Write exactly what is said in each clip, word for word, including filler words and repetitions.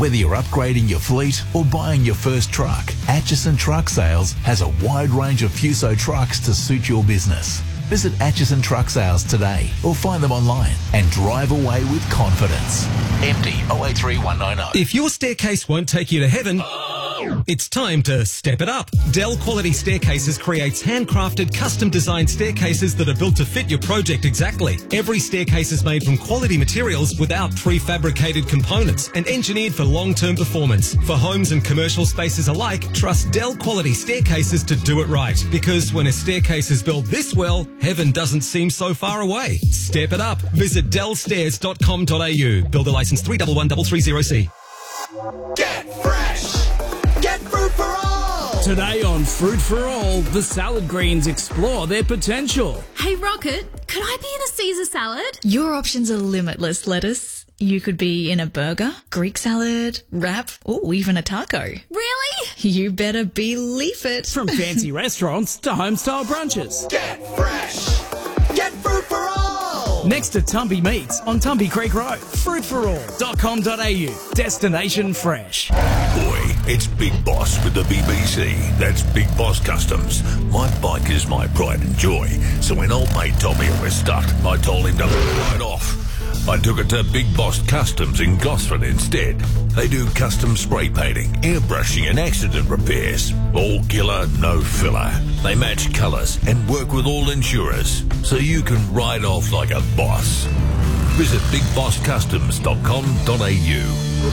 Whether you're upgrading your fleet or buying your first truck, Atchison Truck Sales has a wide range of Fuso trucks to suit your business. Visit Atchison Truck Sales today or find them online and drive away with confidence. M D oh eight three one nine oh. If your staircase won't take you to heaven, it's time to step it up. Dell Quality Staircases creates handcrafted, custom-designed staircases that are built to fit your project exactly. Every staircase is made from quality materials without prefabricated components and engineered for long-term performance. For homes and commercial spaces alike, trust Dell Quality Staircases to do it right. Because when a staircase is built this well, heaven doesn't seem so far away. Step it up. Visit dell stairs dot com dot a u. Builder license three one one three three zero C. Get fresh! Get fruit for all! Today on Fruit for All, the salad greens explore their potential. Hey, Rocket, could I be in a Caesar salad? Your options are limitless, lettuce. You could be in a burger, Greek salad, wrap, or even a taco. Really? You better believe it. From fancy restaurants to home-style brunches. Get fresh! Get fruit for all! Next to Tumby Meats on Tumby Creek Road. fruit for all dot com dot a u. Destination fresh. Boy, it's Big Boss with the B B C. That's Big Boss Customs. My bike is my pride and joy. So when old mate told me it was stuck, I told him to ride off. I took it to Big Boss Customs in Gosford instead. They do custom spray painting, airbrushing and accident repairs. All killer, no filler. They match colours and work with all insurers, so you can ride off like a boss. Visit big boss customs dot com dot a u.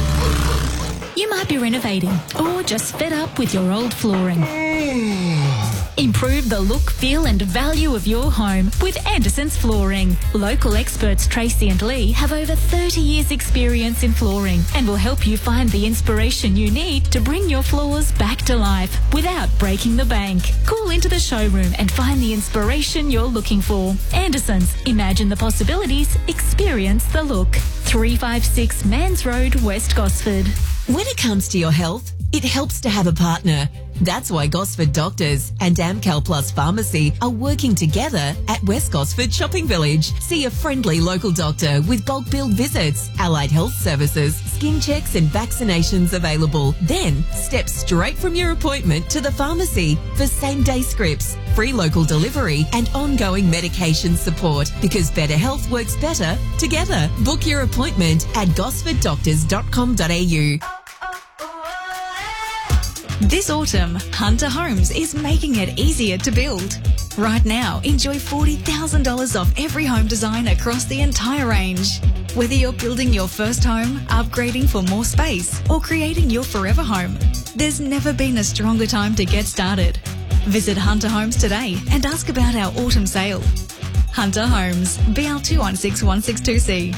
You might be renovating or just fed up with your old flooring. Improve the look, feel and value of your home with Anderson's Flooring. Local experts Tracy and Lee have over thirty years experience in flooring and will help you find the inspiration you need to bring your floors back to life without breaking the bank. Call into the showroom and find the inspiration you're looking for. Anderson's, imagine the possibilities, experience the look. three five six Mans Road, West Gosford. When it comes to your health, it helps to have a partner. That's why Gosford Doctors and Amcal Plus Pharmacy are working together at West Gosford Shopping Village. See a friendly local doctor with bulk billed visits, allied health services, skin checks and vaccinations available. Then step straight from your appointment to the pharmacy for same-day scripts, free local delivery and ongoing medication support, because better health works better together. Book your appointment at gosford doctors dot com dot a u. This autumn, Hunter Homes is making it easier to build. Right now, enjoy forty thousand dollars off every home design across the entire range. Whether you're building your first home, upgrading for more space, or creating your forever home, there's never been a stronger time to get started. Visit Hunter Homes today and ask about our autumn sale. Hunter Homes, B L two one six one six two C.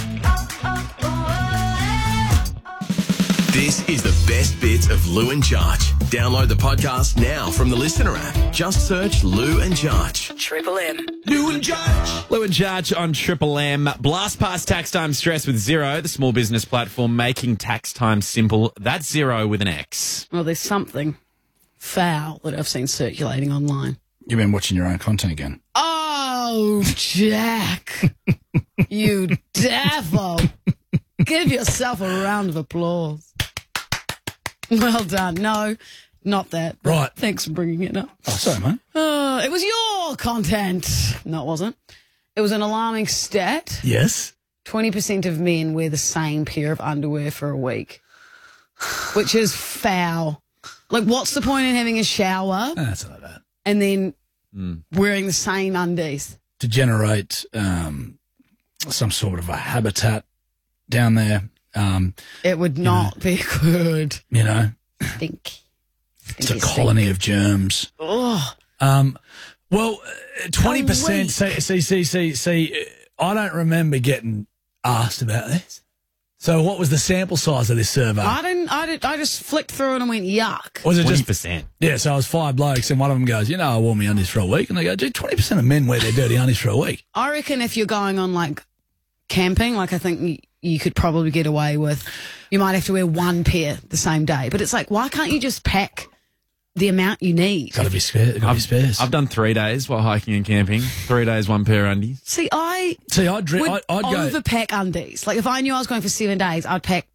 This is the best bits of Lou and Jarch. Download the podcast now from the Listener app. Just search Lou and Jarch. Triple M. Lou and Jarch. Lou and Jarch on Triple M. Blast past tax time stress with Xero, the small business platform making tax time simple. That's Xero with an X. Well, there's something foul that I've seen circulating online. You've been watching your own content again. Oh, Jack. You devil. Give yourself a round of applause. Well done. No, not that. Right. Thanks for bringing it up. Oh, sorry, mate. Uh, it was your content. No, it wasn't. It was an alarming stat. Yes. twenty percent of men wear the same pair of underwear for a week, which is foul. Like, what's the point in having a shower No, that's not bad. and then Mm. wearing the same undies? To generate um, some sort of a habitat down there. Um, It would not be good. you know, Stink. it's a colony of germs. Oh, Um, well, twenty percent. weak. See, see, see, see, see. I don't remember getting asked about this. So, what was the sample size of this survey? I didn't. I didn't. I just flicked through it and went yuck. Was it twenty just percent? Yeah, so I was five blokes, and one of them goes, "You know, I wore my undies for a week," and they go, "Gee, twenty percent of men wear their dirty undies for a week." I reckon if you're going on like camping, like I think you, you could probably get away with. You might have to wear one pair the same day, but it's like, why can't you just pack the amount you need? Got to be spare. Got to be spares. I've done three days while hiking and camping. Three days, one pair of undies. See, I See, I'd, dri- would I'd, I'd go. overpack undies. Like if I knew I was going for seven days, I'd pack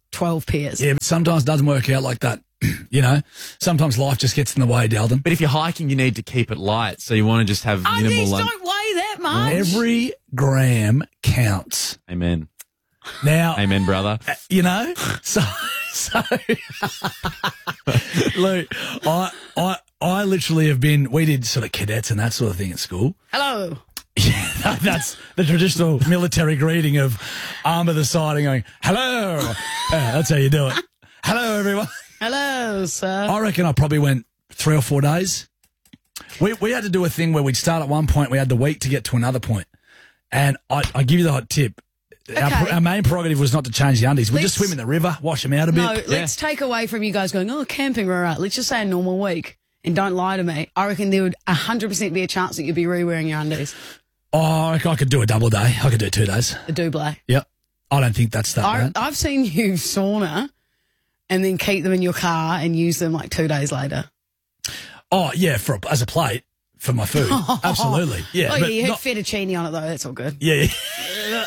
twelve pairs. Yeah, but sometimes it doesn't work out like that. You know, sometimes life just gets in the way, Dalton. But if you're hiking, you need to keep it light, so you want to just have minimal. Undies un- don't weigh that much. Every gram counts. Amen. Now, Amen, brother. uh, you know, so so. Look, I I I literally have been. We did sort of cadets and that sort of thing at school. Hello. Yeah, that's the traditional military greeting of arm to the side and going, hello. Yeah, that's how you do it. Hello, everyone. Hello, sir. I reckon I probably went three or four days. We we had to do a thing where we'd start at one point, we had the week to get to another point. And I, I give you the hot tip. Okay. Our, our main prerogative was not to change the undies. We Let's- just swim in the river, wash them out a bit. No, let's take away from you guys going, oh, camping, right, right. Let's just say a normal week. And don't lie to me. I reckon there would one hundred percent be a chance that you'd be re-wearing your undies. Oh, I could- I could do a double day. I could do two days. The double. Yep. I don't think that's that I, bad. I've seen you sauna and then keep them in your car and use them like two days later. Oh, yeah, for a, as a plate for my food. Absolutely. Yeah. oh, yeah, but you had not- fettuccine on it, though. That's all good. Yeah, yeah.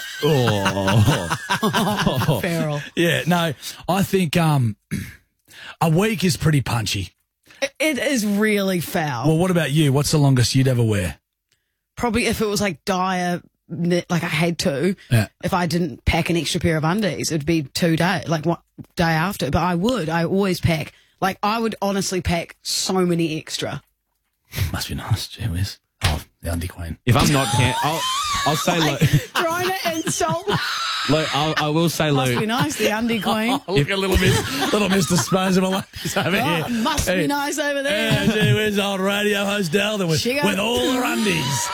oh. Feral. Yeah, no, I think um, a week is pretty punchy. It, it is really foul. Well, what about you? What's the longest you'd ever wear? Probably if it was like dire, like I had to, Yeah. if I didn't pack an extra pair of undies, it'd be two days, like one day after. But I would. I always pack. Like, I would honestly pack so many extra. Must be nice, gee whiz. Oh, the undie queen. If I'm not, can- I'll, I'll say, Lou. Trying to insult. Lou, I'll, I will say, Must Lou. be nice, the undie queen. Oh, look at little Miss, little Mister Disposable ladies over Oh, here. must be nice over there. Yeah, gee whiz, old radio host Dalton with, She with got- all her undies.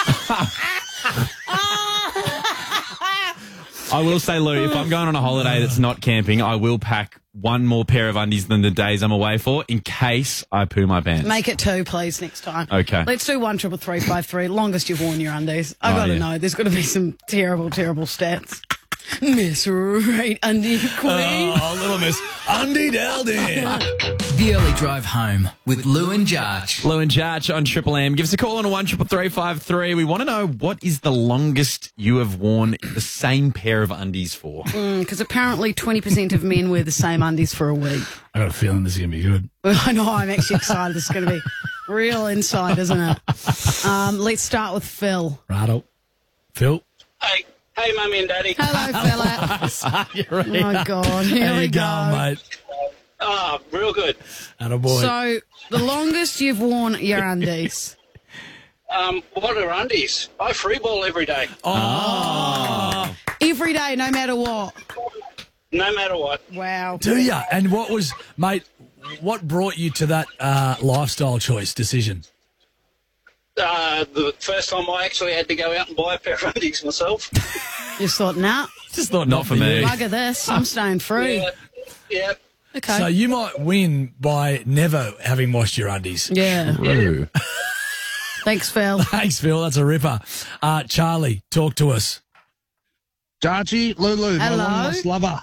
I will say, Lou, if I'm going on a holiday that's not camping, I will pack one more pair of undies than the days I'm away for in case I poo my pants. Make it two, please, next time. Okay. Let's do one triple three five three. Longest you've worn your undies. I've Oh, got to yeah. know. There's got to be some terrible, terrible stats. Miss Right Undie Queen. Oh, little Miss Undie Dalton. The early drive home with Lou and Jarch. Lou and Jarch on Triple M. Give us a call on a one triple three five three. We want to know what is the longest you have worn the same pair of undies for. Because apparently twenty percent of men wear the same undies for a week. I got a feeling this is going to be good. I know, I'm actually excited. This is going to be real inside, isn't it? Um, let's start with Phil. Righto. Phil? Hey, hey, mummy and daddy. Hello, fella. You're right. Oh, God. Here How we you go. going, mate? Ah, real good. Attaboy. So, the longest you've worn your undies. Um, what are undies? I freeball every day, Oh. Every day, no matter what. no matter what. Wow. Do ya? And what was, mate, what brought you to that uh, lifestyle choice decision? Uh, the first time I actually had to go out and buy a pair of undies myself. Just thought, nah, Just thought Not for me. bugger this. I'm staying free. Yeah, yeah. Okay. So you might win by never having washed your undies. yeah. True. Thanks, Phil. Thanks, Phil. That's a ripper. Uh, Charlie, talk to us. Jarchi, Lulu, my Hello. long lost lover.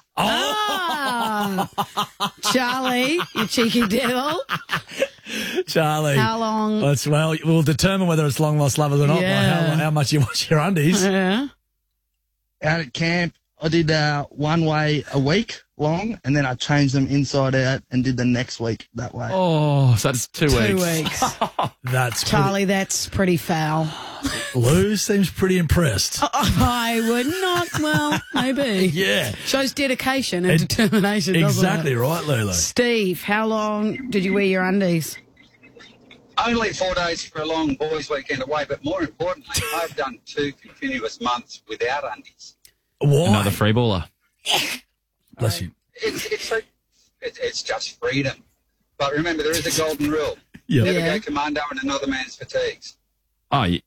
Ah, Charlie, you cheeky devil. Charlie. How long? That's, well, we'll determine whether it's long lost lovers or not Yeah. by how, how much you wash your undies. Yeah. Out at camp, I did uh, one way a week long, and then I changed them inside out and did the next week that way. Oh, so that's two, Two weeks. weeks. That's Charlie, that's pretty foul. pretty, Lou seems pretty impressed. I would not. Well, maybe. Yeah. Shows dedication and It- determination, doesn't Exactly it? right, Lulu. Steve, how long did you wear your undies? Only four days for a long boys' weekend away, but more importantly, I've done two continuous months without undies. Why? Another free baller. Bless you. It's it's a, it, it's just freedom. But remember, there is a golden rule: Yeah. never Yeah. go commando in another man's fatigues. Oh, yeah.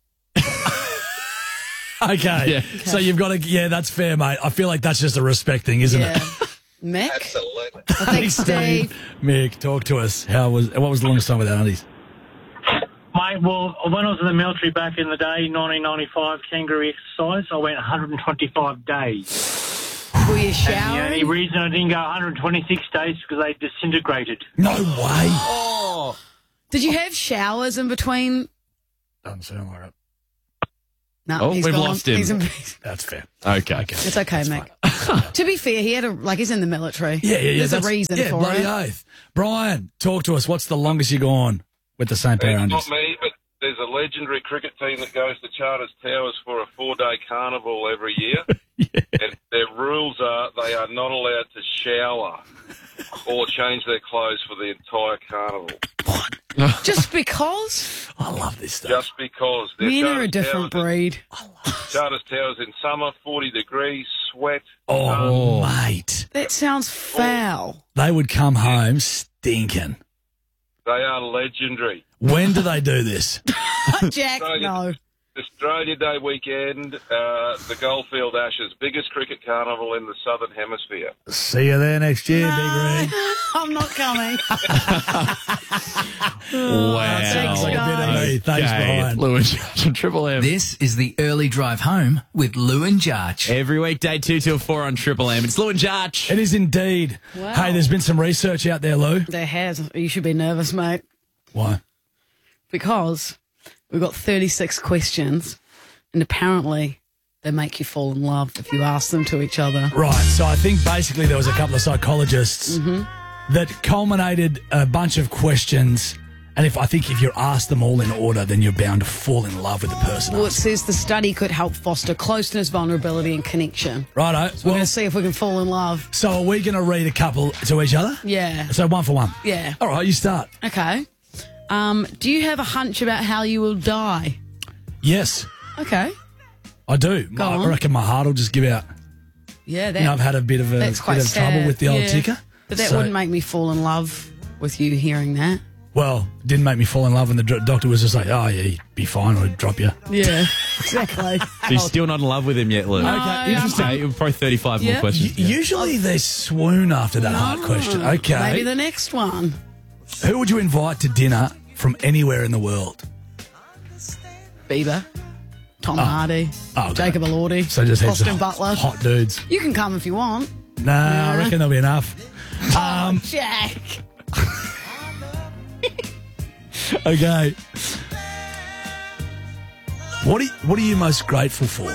Okay. Yeah. So you've got to, yeah, that's fair, mate. I feel like that's just a respect thing, isn't Yeah. it? Mick? Absolutely. Thanks, Steve. Mick, talk to us. How was, what was the longest time without undies? Mate, well, when I was in the military back in the day, nineteen ninety-five, kangaroo exercise, I went one hundred twenty-five days. Were you And the showering? only reason I didn't go one hundred twenty-six days is because they disintegrated. No way. Oh. Did you have showers in between? Doesn't sound like it. No, Oh, he's we've gone. lost him. He's in, That's fair. Okay. it's okay, Mick. To be fair, he had a like he's in the military. Yeah, yeah, yeah. There's that's- a reason yeah, for bloody it. oath. Brian, talk to us. What's the longest you've gone with the Saint Pair It's Undies? not me, but there's a legendary cricket team that goes to Charters Towers for a four-day carnival every year. And their rules are they are not allowed to shower or change their clothes for the entire carnival. Just because? I love this stuff. Just because. They're Men are a Charters different Towers- breed. Charters Towers in summer, forty degrees, sweat. Oh, sun. mate. That sounds foul. They would come home stinking. They are legendary. When do they do this? Jack, Australia, no. Australia Day weekend, uh, the Goldfield Ashes, biggest cricket carnival in the Southern Hemisphere. See you there next year, Big Rig. I'm not coming. Wow. Thanks, Bit of me. Thanks, Brian. Lou and Jarch on Triple M. This is the early drive home with Lou and Jarch. Every weekday, two till four on Triple M. It's Lou and Jarch. It is indeed. Wow. Hey, there's been some research out there, Lou. There has. You should be nervous, mate. Why? Because we've got thirty-six questions, and apparently they make you fall in love if you ask them to each other. Right. So I think basically there was a couple of psychologists that culminated a bunch of questions. And if I think if you're asked them all in order, then you're bound to fall in love with the person. Well, it says the study could help foster closeness, vulnerability, and connection. Righto. So we're going to see if we can fall in love. So are we going to read a couple to each other? Yeah. So one for one. Yeah. All right, you start. Okay. Um, do you have a hunch about how you will die? Yes, Okay. I do. Go I on. reckon my heart will just give out. Yeah, that, You know, I've had a bit of a that's bit quite of sad. trouble with the old Yeah. ticker. But that So- wouldn't make me fall in love with you hearing that. Well, it didn't make me fall in love when the dr- doctor was just like, oh, yeah, you'd be fine or he'd drop you. Yeah, exactly. So you're still not in love with him yet, Lou? No, Okay, interesting. Okay, probably thirty-five more Yeah. questions. U- Usually they swoon after that hard question. Okay. Maybe the next one. Who would you invite to dinner from anywhere in the world? Bieber, Tom Hardy, Oh, okay. Jacob Elordi, So just heads Austin of Butler. hot dudes. You can come if you want. Nah, I reckon there'll be enough. Um, Jack. okay. What are, you, what are you most grateful for?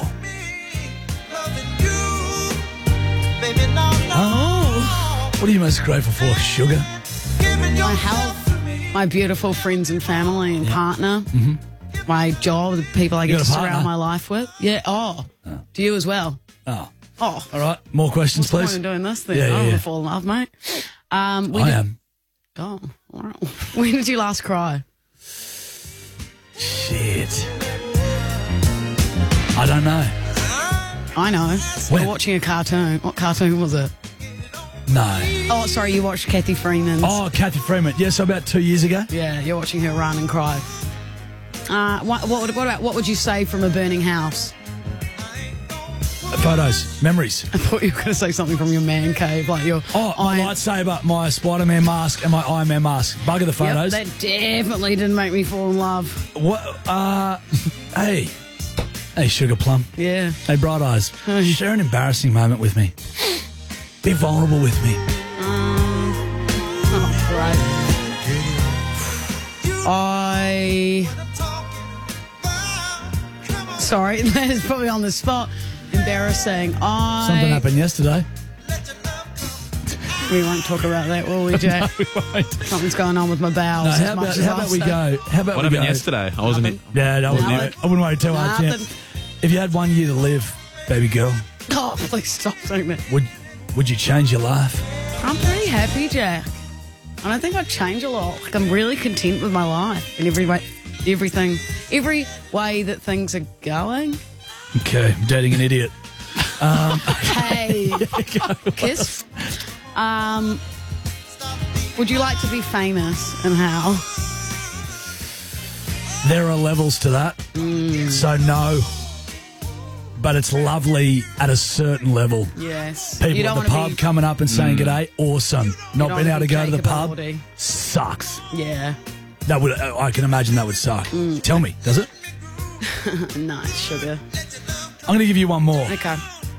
Oh. What are you most grateful for, sugar? My health, my beautiful friends and family and partner, my job, the people I You get got to a surround partner? my life with. Yeah. Oh. To you as well. Oh. Oh. All right. More questions, What's please. the point in doing this then? Yeah, I yeah, don't yeah. want to fall in love, mate. Um, when I did- am. Oh, wow. When did you last cry? Shit. I don't know. I know. When? We're watching a cartoon. What cartoon was it? No. Oh, sorry, you watched Kathy Freeman's. Oh, Kathy Freeman. Yeah, so about two years ago. Yeah, you're watching her run and cry. Uh, what, what, what about what would you say from a burning house? Photos, memories. I thought you were going to say something from your man cave, like your Oh, my lightsaber, my Spider-Man mask, and my Iron Man mask. Bugger the photos. Yep, that definitely didn't make me fall in love. What? Uh, hey, hey, Sugar Plum. Yeah. Hey, Bright Eyes. Share an embarrassing moment with me. Be vulnerable with me. Oh, great. I. Sorry, that is probably on the spot. Embarrassing. I. Something happened yesterday. We won't talk about that, will we, Jack? No, we won't. Something's going on with my bowels. No, as how much about, as how I about we say. go? How about What we happened go? yesterday? I wasn't in. Yeah, I wouldn't, Nothing. I wouldn't worry too much. Yeah. Nothing. If you had one year to live, baby girl, Oh, please stop saying that. would would you change your life? I'm pretty happy, Jack. I don't think I'd change a lot. Like, I'm really content with my life in every way, everything, every way that things are going. Okay, I'm dating an idiot. Um, Hey, kiss. Um, would you like to be famous and how? there are levels to that, Mm. so no. But it's lovely at a certain level. Yes. People You at don't the wanna pub be- coming up and saying g'day, awesome. Not don't being able wanna to be go to the Jacob pub Elordi. sucks. Yeah. That would I can imagine that would suck. Mm. Tell me, does it? Nice, sugar. I'm going to give you one more. Okay.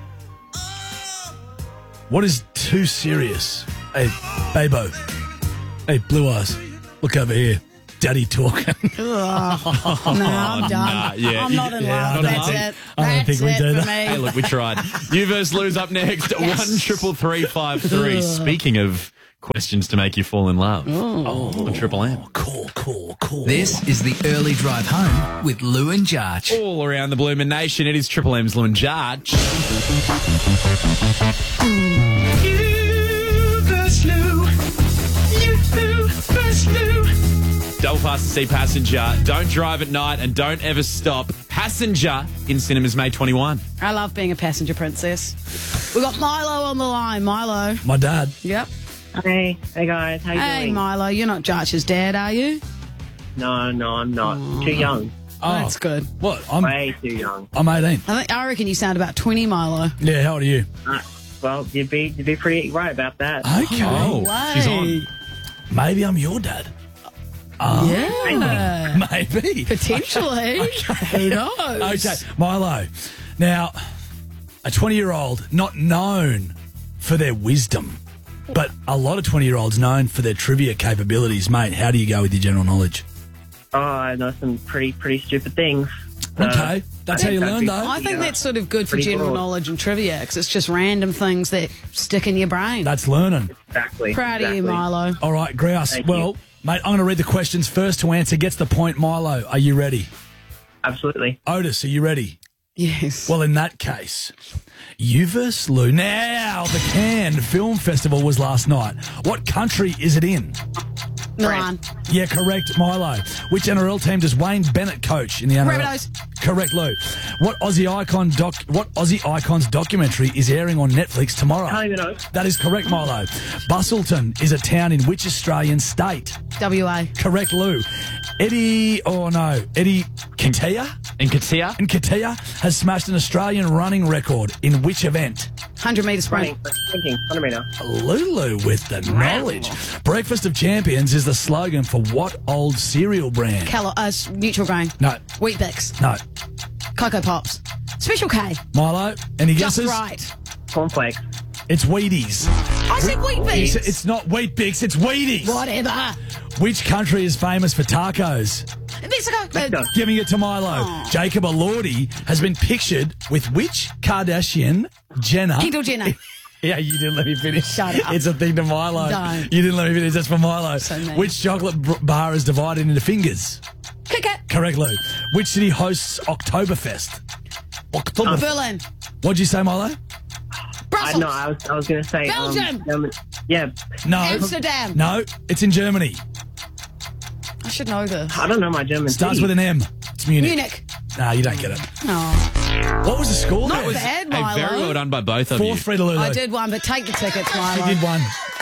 What is too serious? Hey, Babo. Hey, Blue Eyes. Look over here. daddy talking. Ugh. no, I'm done. nah, yeah, I'm you- not in yeah, love. not in That's love. it. I don't That's think we it do for that. me. Hey, look, we tried. You versus Lou's up next. Yes. One triple three five three. Speaking of questions to make you fall in love. Oh, on Triple M. Cool, cool, cool. This is the early drive home with Lou and Jarch. All around the Bloomin' Nation, it is Triple M's Lou and Jarch. You versus Lou. You versus Lou. Double fast to see Passenger. Don't drive at night and don't ever stop. Passenger in cinemas May twenty-first. I love being a passenger princess. We got Milo on the line. Milo. My dad. Yep. Hey, hey guys, how you Hey, doing? Milo. You're not Jarch's dad, are you? No, no, I'm not. Too young. Oh, That's good. What? I'm Way too young. I'm eighteen. I think I reckon you sound about twenty, Milo. Yeah, how old are you? Uh, well, you'd be you'd be pretty right about that. Okay. Oh, she's on. Maybe I'm your dad. Oh, Yeah. Maybe. Potentially. Who knows? Okay, Milo. Now, a twenty-year-old not known for their wisdom, but a lot of twenty-year-olds known for their trivia capabilities. Mate, how do you go with your general knowledge? Oh, I know some pretty pretty stupid things. So- Okay, that's how you learn, though. I think that's sort of good for Pretty general broad. knowledge and trivia because it's just random things that stick in your brain. That's learning. Exactly. Proud of you, exactly. Milo. All right, Grouse. Thank well, you. mate, I'm going to read the questions. First to answer gets the point. Milo, are you ready? Absolutely. Otis, are you ready? Yes. Well, in that case, you versus Lou. Now, the Cannes Film Festival was last night. What country is it in? Milan. Yeah, correct, Milo. Which N R L team does Wayne Bennett coach in the N R L? Rabbitohs. Correct, Lou. What Aussie icon doc? What Aussie Icons documentary is airing on Netflix tomorrow? Can't even know. That is correct, Milo. Bustleton is a town in which Australian state? W A. Correct, Lou. Eddie, oh no, Eddie Katia? In Katia? And Katia has smashed an Australian running record in which event? one hundred metre sprint. Running, thinking, one hundred metre. Lulu with the knowledge. Breakfast of Champions is the slogan for what old cereal brand? Calo- uh, s- neutral grain. No, Wheat Bix. no. Cocoa Pops. Special K. Milo, any Just guesses? right. Cornflakes. It's Wheaties. I said Wheat It's, Bix. it's not Wheat Bix, it's Wheaties. Whatever. Which country is famous for tacos? Mexico. Uh, Mexico. Giving it to Milo. Aw. Jacob Elordi has been pictured with which Kardashian Jenner? Kendall Jenner. Yeah, you didn't let me finish. Shut up. It's a thing to Milo. Don't. You didn't let me finish. That's for Milo. So mean. Which chocolate br- bar is divided into fingers? Kit Kat. Correct, Lou. Which city hosts Oktoberfest? Oktoberfest. Berlin. What'd you say, Milo? I Brussels. know. I was I was going to say. um, Belgium. German- yeah. No. Amsterdam. No, it's in Germany. I should know this. I don't know my German. Starts city. with an M. It's Munich. Munich. Nah, you don't get it. Oh, What was the score not there? bad, Hey, Milo. very well done by both of Four you. three to Lulu. I did one, but take the tickets, Milo. She did one.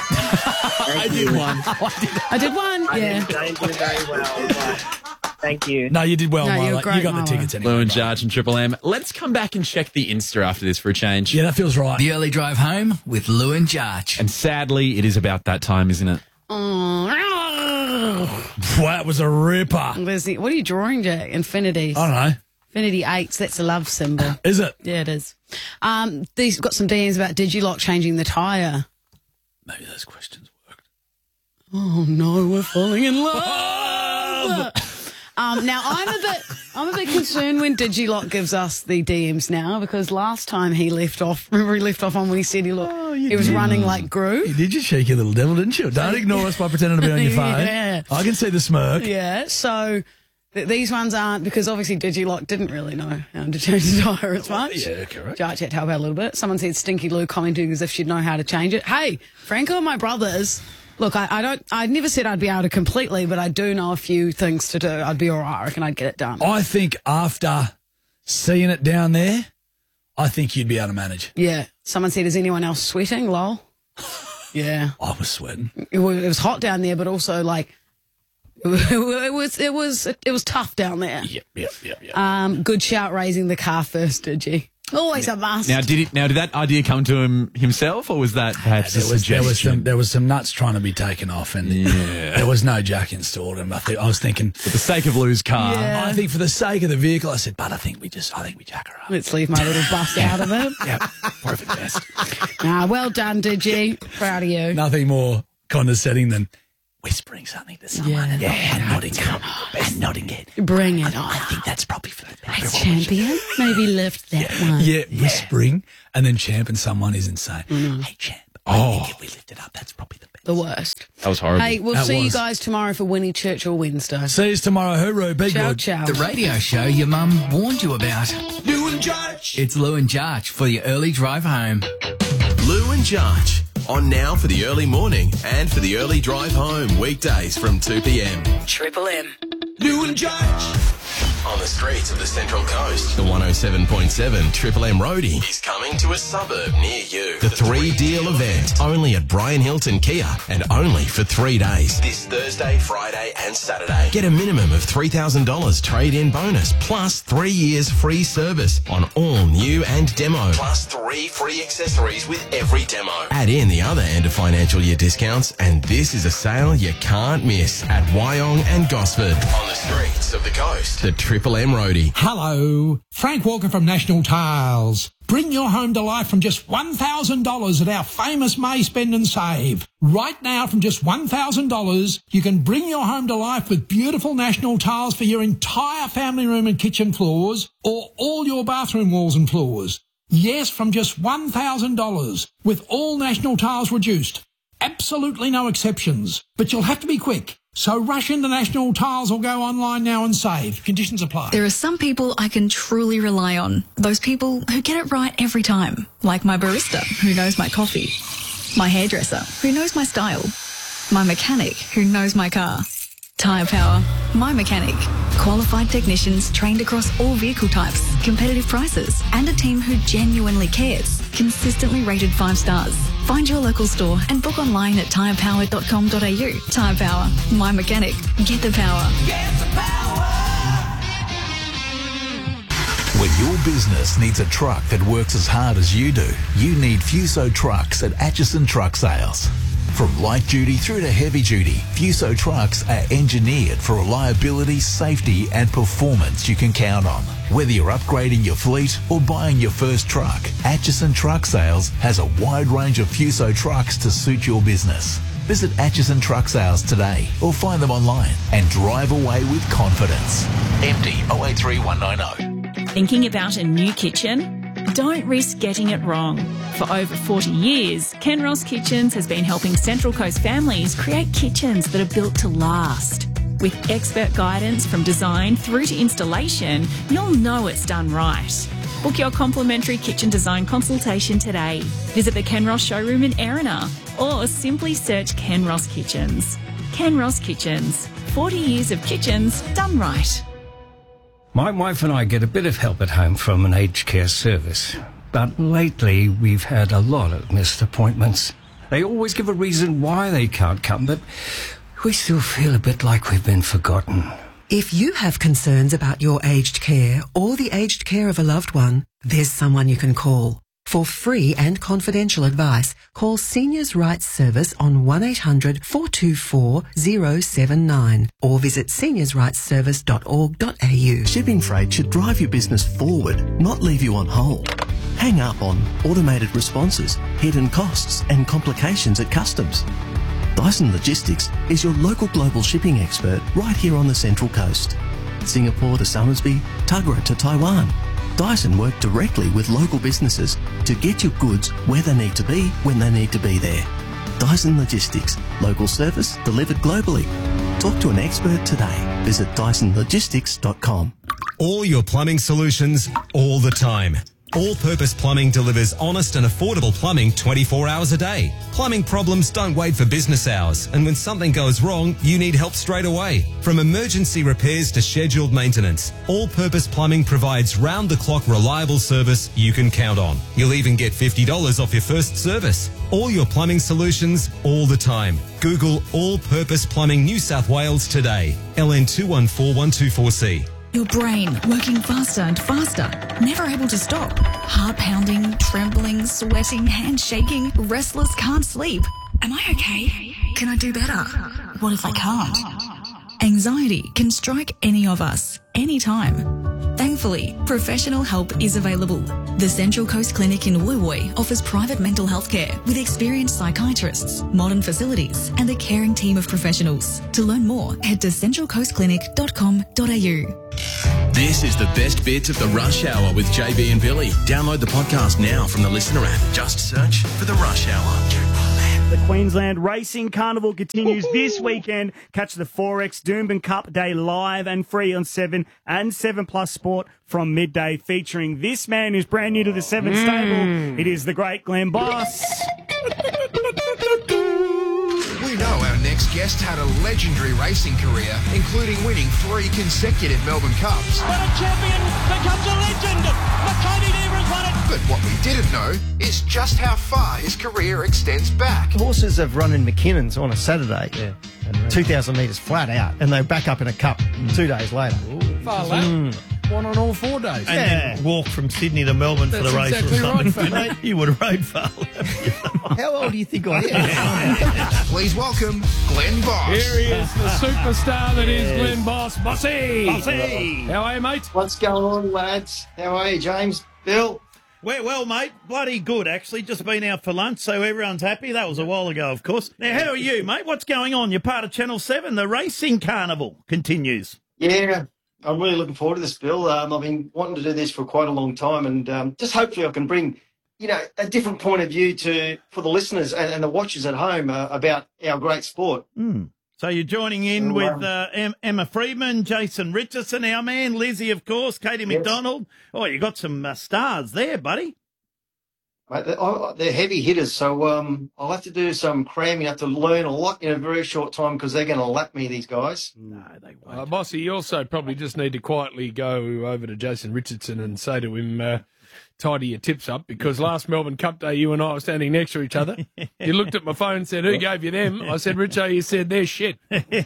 I did one. I did one. I Yeah. didn't, I didn't do very well, but thank you. No, you did well, No, you Milo. were great, You got Milo. the tickets anyway. Lou and Jarch and Triple M. Let's come back and check the Insta after this for a change. Yeah, that feels right. The early drive home with Lou and Jarch. And sadly, it is about that time, isn't it? Oh. That was a ripper. Where's the, what are you drawing, Jack? Infinity. I don't know. Infinity eights. That's a love symbol. Is it? Yeah, it is. Um, these got some D Ms about Digilock changing the tyre. Maybe those questions worked. Oh no, we're falling in love. um, now I'm a bit, I'm a bit concerned when Digilock gives us the D Ms now because last time he left off. Remember he left off on when he said he looked, Oh, you he was did. running like Gru. You did, you cheeky little devil, didn't you? Don't ignore us by pretending to be on your phone. Yeah. I can see the smirk. Yeah, so th- these ones aren't because obviously Digilock didn't really know how to change the tyre as much. Yeah, correct. Jarch had to help out a little bit. Someone said Stinky Lou commenting as if she'd know how to change it. Hey, Franco and my brothers. Look, I, I don't. I never said I'd be able to completely, but I do know a few things to do. I'd be all right. I reckon I'd get it done. I think after seeing it down there, I think you'd be able to manage. Yeah. Someone said, "Is anyone else sweating?" Lol. Yeah. I was sweating. It was, it was hot down there, but also like it was it was it was tough down there. Yep, yep, yep, yep. Um, good shout raising the car first, did you? Always a must. Now, did it? Now, did that idea come to him himself, or was that perhaps There a was, there was suggestion? some there was some nuts trying to be taken off, and Yeah. there was no jack installed. And I think I was thinking, For the sake of Lou's car, Yeah. I think for the sake of the vehicle, I said, but I think we just, I think we jack her up. Let's leave my little bus out of it. Yeah, perfect best. Ah, well done, Digi. Proud of you. Nothing more condescending than whispering something to someone Yeah. and, yeah, and nodding it. And nodding it. Bring it on. I think that's probably for the better. Hey, champion, maybe lift that one. Yeah, whispering and then champing someone isn't saying, hey, champ, I Oh. think if we lift it up, that's probably the best. The worst. That was horrible. Hey, we'll That see you was. guys tomorrow for Winnie Churchill Wednesday. See you tomorrow. Hooroo. Be Ciao, good. ciao. The radio show your mum warned you about. Lou and Judge. It's Lou and Jarch for your early drive home. Lou and Jarch. On now for the early morning and for the early drive home. Weekdays from two p.m. Triple M. Lou and Judge. On the streets of the Central Coast, the one oh seven point seven Triple M Roadie is coming to a suburb near you. The Three Deal event, only at Brian Hilton Kia and only for three days. This Thursday, Friday and Saturday. Get a minimum of three thousand dollars trade-in bonus plus three years free service on all new and demo. Plus three free accessories with every demo. Add in the other end of financial year discounts and this is a sale you can't miss at Wyong and Gosford. On the streets of the coast, the Triple M Roadie. Hello, Frank Walker from National Tiles. Bring your home to life from just one thousand dollars at our famous May Spend and Save. Right now, from just one thousand dollars, you can bring your home to life with beautiful National Tiles for your entire family room and kitchen floors or all your bathroom walls and floors. Yes, from just one thousand dollars, with all National Tiles reduced. Absolutely no exceptions, but you'll have to be quick. So rush into National Tiles or go online now and save. Conditions apply. There are some people I can truly rely on. Those people who get it right every time. Like my barista, who knows my coffee. My hairdresser, who knows my style. My mechanic, who knows my car. Tyre Power, my mechanic. Qualified technicians trained across all vehicle types, competitive prices, and a team who genuinely cares. Consistently rated five stars. Find your local store and book online at tyre power dot com dot a u. Tyre Power, my mechanic. Get the power. Get the power. When your business needs a truck that works as hard as you do, you need Fuso trucks at Atchison Truck Sales. From light duty through to heavy duty, Fuso trucks are engineered for reliability, safety and performance you can count on. Whether you're upgrading your fleet or buying your first truck, Atchison Truck Sales has a wide range of Fuso trucks to suit your business. Visit Atchison Truck Sales today or find them online and drive away with confidence. M D oh eight three one nine oh. Thinking about a new kitchen? Don't risk getting it wrong. For over forty years, Ken Ross Kitchens has been helping Central Coast families create kitchens that are built to last. With expert guidance from design through to installation, you'll know it's done right. Book your complimentary kitchen design consultation today. Visit the Ken Ross showroom in Erina or simply search Ken Ross Kitchens. Ken Ross Kitchens. forty years of kitchens done right. My wife and I get a bit of help at home from an aged care service. But lately, we've had a lot of missed appointments. They always give a reason why they can't come, but we still feel a bit like we've been forgotten. If you have concerns about your aged care or the aged care of a loved one, there's someone you can call. For free and confidential advice, call Seniors Rights Service on one eight hundred four two four zero seven nine or visit seniors rights service dot org dot a u. Shipping freight should drive your business forward, not leave you on hold. Hang up on automated responses, hidden costs and complications at customs. Dyson Logistics is your local global shipping expert right here on the Central Coast. Singapore to Summersby, Tuggerah to Taiwan. Dyson work directly with local businesses to get your goods where they need to be when they need to be there. Dyson Logistics, local service delivered globally. Talk to an expert today. Visit dyson logistics dot com. All your plumbing solutions, all the time. All Purpose Plumbing delivers honest and affordable plumbing twenty-four hours a day. Plumbing problems don't wait for business hours, and when something goes wrong, you need help straight away. From emergency repairs to scheduled maintenance, All Purpose Plumbing provides round-the-clock reliable service you can count on. You'll even get fifty dollars off your first service. All your plumbing solutions, all the time. Google All Purpose Plumbing New South Wales today. L N two one four one two four C. Your brain working faster and faster, never able to stop. Heart pounding, trembling, sweating, hands shaking, restless, can't sleep. Am I okay? Can I do better? What if I can't? Anxiety can strike any of us, anytime. Thankfully, professional help is available. The Central Coast Clinic in Woy Woy offers private mental health care with experienced psychiatrists, modern facilities, and a caring team of professionals. To learn more, head to central coast clinic dot com dot a u. This is the best bits of the Rush Hour with J B and Billy. Download the podcast now from the Listener app. Just search for the Rush Hour. The Queensland Racing Carnival continues this weekend. Catch the four X Doomben Cup Day live and free on seven and seven Plus Sport from midday, featuring this man who's brand new to the seven stable. It is the great Glenn Boss. We know our next guest had a legendary racing career, including winning three consecutive Melbourne Cups. When a champion becomes a legend, Makybe Diva has won it. But what we didn't know is just how far his career extends back. Horses have run in McKinnon's on a Saturday, yeah, two thousand metres flat out, and they back up in a cup two days later. Far lap. Mm. One on all four days. And yeah. then walk from Sydney to Melbourne That's for the race exactly or something. right, Mate, you would have rode far. How old do you think I am? Please welcome Glenn Boss. Here he is, the superstar that is Yes. Glenn Boss. Bossy! Bossy! How are you, mate? What's going on, lads? How are you, James? Bill? We're well, mate. Bloody good, actually. Just been out for lunch, so everyone's happy. That was a while ago, of course. Now, how are you, mate? What's going on? You're part of Channel seven. The Racing Carnival continues. Yeah, I'm really looking forward to this, Bill. Um, I've been wanting to do this for quite a long time, and um, just hopefully I can bring, you know, a different point of view to for the listeners and, and the watchers at home uh, about our great sport. Mm. So you're joining in So, with um, uh, em- Emma Freedman, Jason Richardson, our man, Lizzie, of course, Katie Yes. McDonald. Oh, you got some uh, stars there, buddy. Mate, they're, I- they're heavy hitters, so um, I'll have to do some cramming. I have to learn a lot in a very short time because they're going to lap me, these guys. No, they won't. Uh, Bossy, you also probably just need to quietly go over to Jason Richardson and say to him, uh, tidy your tips up, because last Melbourne Cup Day, you and I were standing next to each other. You looked at my phone and said, who gave you them? I said, Richo, you said, they're shit.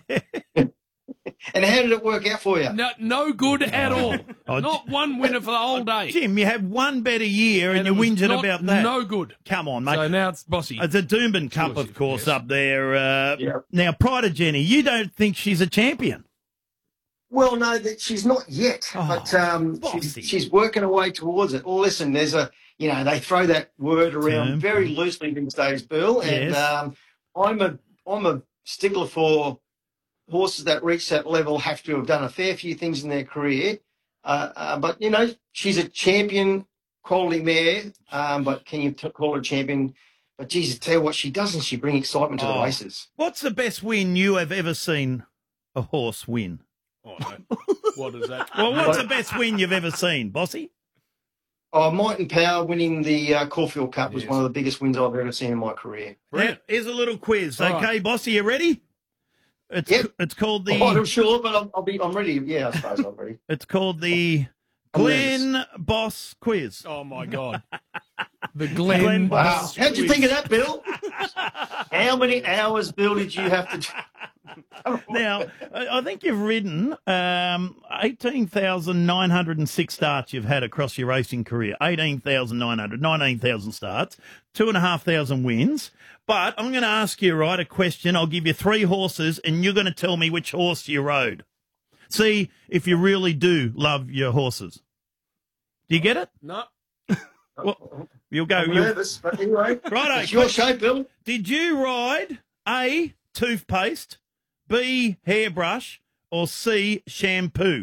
And how did it work out for you? No, no good at all. Oh, Not one winner for the whole day. Jim, you had one better year and, And you it was whinged not- about that. no good. Come on, mate. So now it's Bossy. It's a Doomben Cup, of course, yes. up there. Uh, Yeah. Now, prior to Jenny, you don't think she's a champion? Well, no, that she's not yet, Oh, but um, bossy. she's, she's working her way towards it. Well, listen, there's a, you know, they throw that word around Term. very loosely these days, Bill, and Yes. um, I'm a, I'm a stickler for horses that reach that level have to have done a fair few things in their career. Uh, uh, but you know, she's a champion quality mare. Um, but can you t- call her a champion? But Jesus, tell you what, she doesn't. She bring excitement to the Oh. races. What's the best win you have ever seen a horse win? Oh, no. What is that? Well, what's the best win you've ever seen, Bossy? Oh, Might and Power winning the uh, Caulfield Cup was Yes. one of the biggest wins I've ever seen in my career. Now, here's a little quiz. All Okay, right. Bossy, you ready? It's Yep. it's called the I'm not sure, but I'm, I'll be. I'm ready. Yeah, I suppose I'm ready. it's called the I'm Glenn Boss Quiz. Oh, my God. The Glenn, Glenn Wow. Boss How'd you quiz. think of that, Bill? How many hours, Bill, did you have to? Now, I I think you've ridden um, eighteen thousand nine hundred six starts you've had across your racing career. eighteen thousand nine hundred, nineteen thousand starts, two thousand five hundred wins. But I'm going to ask you, right, a question. I'll give you three horses, and you're going to tell me which horse you rode. See if you really do love your horses. Do you get it? No. Well, you'll go. I'm you'll- nervous, but anyway. Righto, It's your quick. show, Bill. Did you ride A, toothpaste, B, hairbrush, or C, shampoo?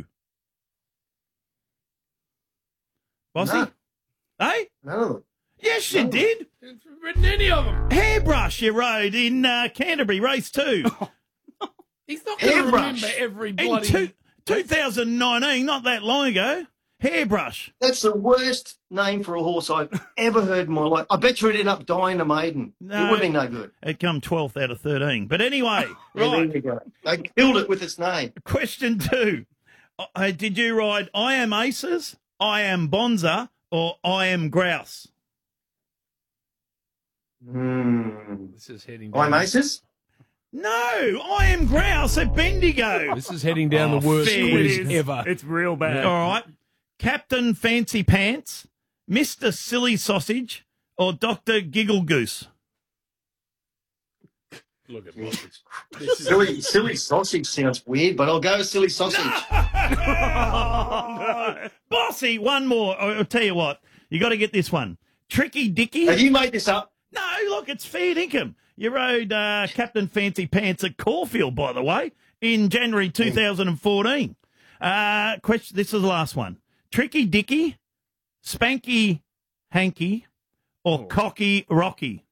Bossy? No. Hey? None of them. Yes, you No. did. It's written any of them. Hairbrush you rode in uh, Canterbury, race two. He's not going to Hairbrush. remember every in bloody... two, twenty nineteen, not that long ago. Hairbrush. That's the worst name for a horse I've ever heard in my life. I bet you it ended up dying a maiden. No. It would have been no good. It come twelfth out of thirteen. But anyway, Yeah, there right, you go. They killed it with its name. question two. Uh, did you ride I Am Aces, I Am Bonza, or I Am Grouse? Hmm. This is heading down... I'm Aces. No, I Am Grouse at Bendigo. This is heading down Oh, the worst fair. quiz It is. ever. It's real bad. All right. Captain Fancy Pants, Mister Silly Sausage, or Doctor Giggle Goose? Look at Bossy. Silly, silly sausage sounds weird, but I'll go with silly sausage. Oh, no. Bossy, one more. I'll tell you what. You got to get this one. Tricky Dicky. Have you made this up? No, look, it's fair dinkum. You rode uh, Captain Fancy Pants at Caulfield, by the way, in January two thousand fourteen. Uh, question. This is the last one. Tricky Dicky, Spanky Hanky, or Oh. Cocky Rocky?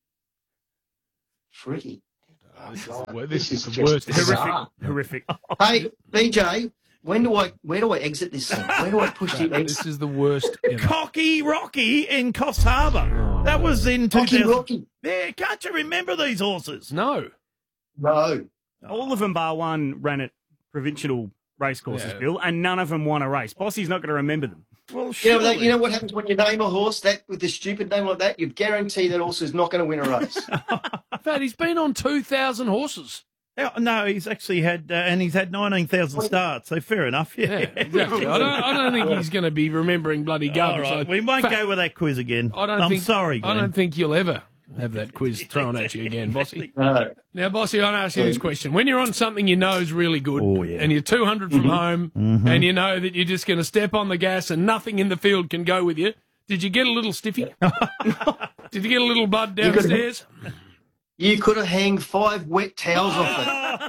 Tricky. Well, this is the just worst. bizarre. Horrific. Hey, B J, when do I where do I exit this thing? Where do I push the exit? This is the worst. ever. Cocky Rocky in Coffs Harbour. That was in two Cocky thousand. Rocky. Yeah, can't you remember these horses? No. No. All of them bar one ran at provincial racecourses, Yeah. Bill, and none of them won a race. Bossy's not going to remember them. Well, You know, that, you know what happens when you name a horse that with a stupid name like that? You guarantee that horse is not going to win a race. In fact, he's been on two thousand horses. Yeah, no, he's actually had, uh, and he's had nineteen thousand starts, so fair enough. Yeah, Yeah, exactly. I don't, I don't think he's going to be remembering bloody All garbage. right, So- we won't Fa- go with that quiz again. I don't I'm think, sorry, I Glenn. don't think you'll ever have that quiz thrown at you again, Bossy. No. Now, Bossy, I'll ask you this question. When you're on something you know is really good, Oh, yeah. and you're two hundred from home, Mhm. and you know that you're just going to step on the gas and nothing in the field can go with you, did you get a little stiffy? Did you get a little blood You could- downstairs? You could have hanged five wet towels off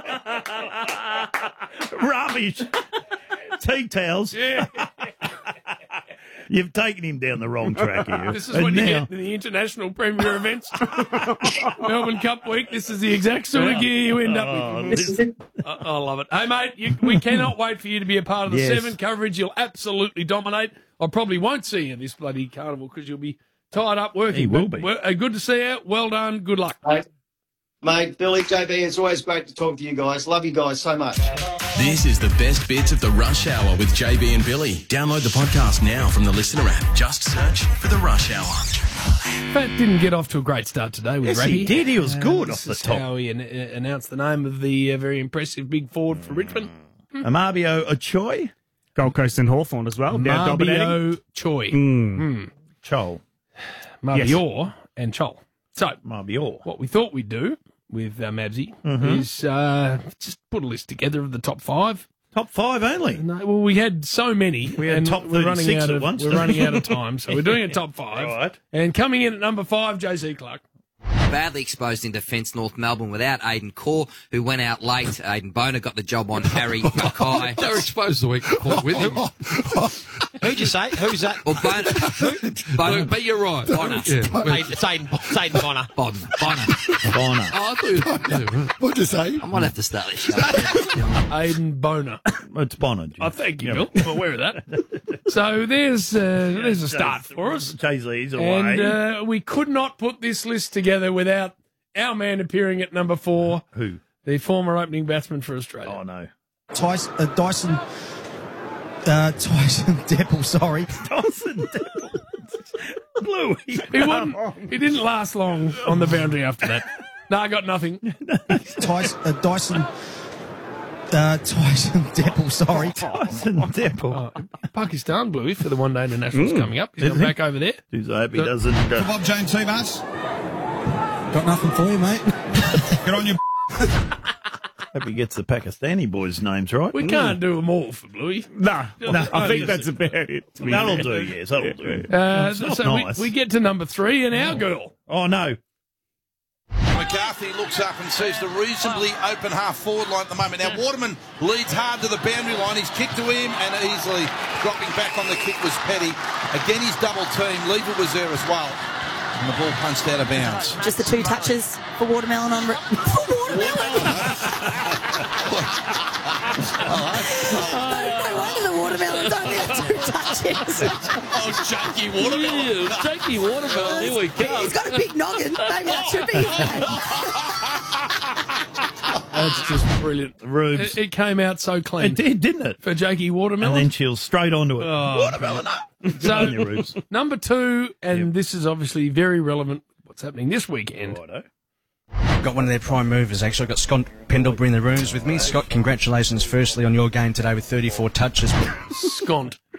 it. Rubbish. Tea towels. Yeah. You've taken him down the wrong track here. This is And what you now- get in the international premier events. Melbourne Cup week. This is the exact sort of gear you end up Oh, with. this- I, I love it. Hey, mate, you, we cannot wait for you to be a part of the Yes. seven coverage. You'll absolutely dominate. I probably won't see you this bloody carnival because you'll be tied up working. He will But be. we- uh, good to see you. Well done. Good luck. Mate, mate, Billy, J B, it's always great to talk to you guys. Love you guys so much. This is the best bits of the Rush Hour with J B and Billy. Download the podcast now from the Listener app. Just search for the Rush Hour. Fat didn't get off to a great start today with Yes, Rappy. he did. He was good this off the is top. how he an- uh, announced the name of the uh, very impressive big Ford for Richmond. Amabio Ochoy. Gold Coast and Hawthorn as well. They're dominating. Marbio Choi. Mm. Mm. Chol. Marbior and Chol. So, Marbior. what we thought we'd do with uh, Mabsy Mhm. is uh, just put a list together of the top five. Top five only. No, well, we had so many. We had and top we're running thirty-six out at of once, we're didn't running we? out of time, so we're doing a top five. All right. And coming in at number five, J C Clark. Badly exposed in defence, North Melbourne without Aidan Core, who went out late. Aidan Boner got the job on Harry Mackay. They were exposed the week before with him. Who'd you say? Who's that? Well, Boner, Boner, But you're right. Bonner. Yeah. Aiden, it's Aiden, it's Aiden Bonner. Bonner. Bonner. Bonner. Oh, I thought you- yeah. What'd you say? I might have to start this show. Aidan Boner. It's Bonner. Jim. I thank you, Yeah. Bill. I'm aware of that. So there's uh, there's a start for us. Jay-Z's away. And uh, we could not put this list together without our man appearing at number four, Who? the former opening batsman for Australia. Oh, no. Tyson, uh, Dyson, uh, Tyson Deppel, sorry. Dawson Devil. Bluey. He, wouldn't, he didn't last long on the boundary after that. No, I got nothing. Tyson, uh, Dyson, uh, Tyson Deppel, sorry. Tyson Devil. Oh, Pakistan Bluey for the one day internationals Mm. coming up. He's Isn't gone he? back over there. Who's hope he So- doesn't. Uh, Bob Jane T-Bus. Got nothing for you, mate. Get on your... hope he gets the Pakistani boys' names right. We can't do them all for Bluey. No, no, I think that's a about it. to be That'll fair. do, yes, that'll do. Uh, It's not so nice. we, we get to number three and our girl. Oh, no. McCarthy looks up and sees the reasonably open half forward line at the moment. Now, Waterman leads hard to the boundary line. He's kicked to him and easily dropping back on the kick was Petty. Again, he's double team. Lever was there as well. And the ball punched out of bounds. Just the two touches for Watermelon on... Re- for Watermelon! No wonder the Watermelons only had two touches. Oh, Junkie Watermelon. Junkie Watermelon. Here we go. He's got a big noggin. Maybe that should be his name. That's just brilliant. Rubes. It, it came out so clean. It did, didn't it? For Jakey Watermelon. And then she'll straight onto it. Oh, Watermelon up. So, on your Rubes. number two, and this is obviously very relevant, what's happening this weekend. Righto. Got one of their prime movers, actually. I've got Scott Pendlebury in the rooms with me. Scott, congratulations firstly on your game today with thirty-four touches. Scont.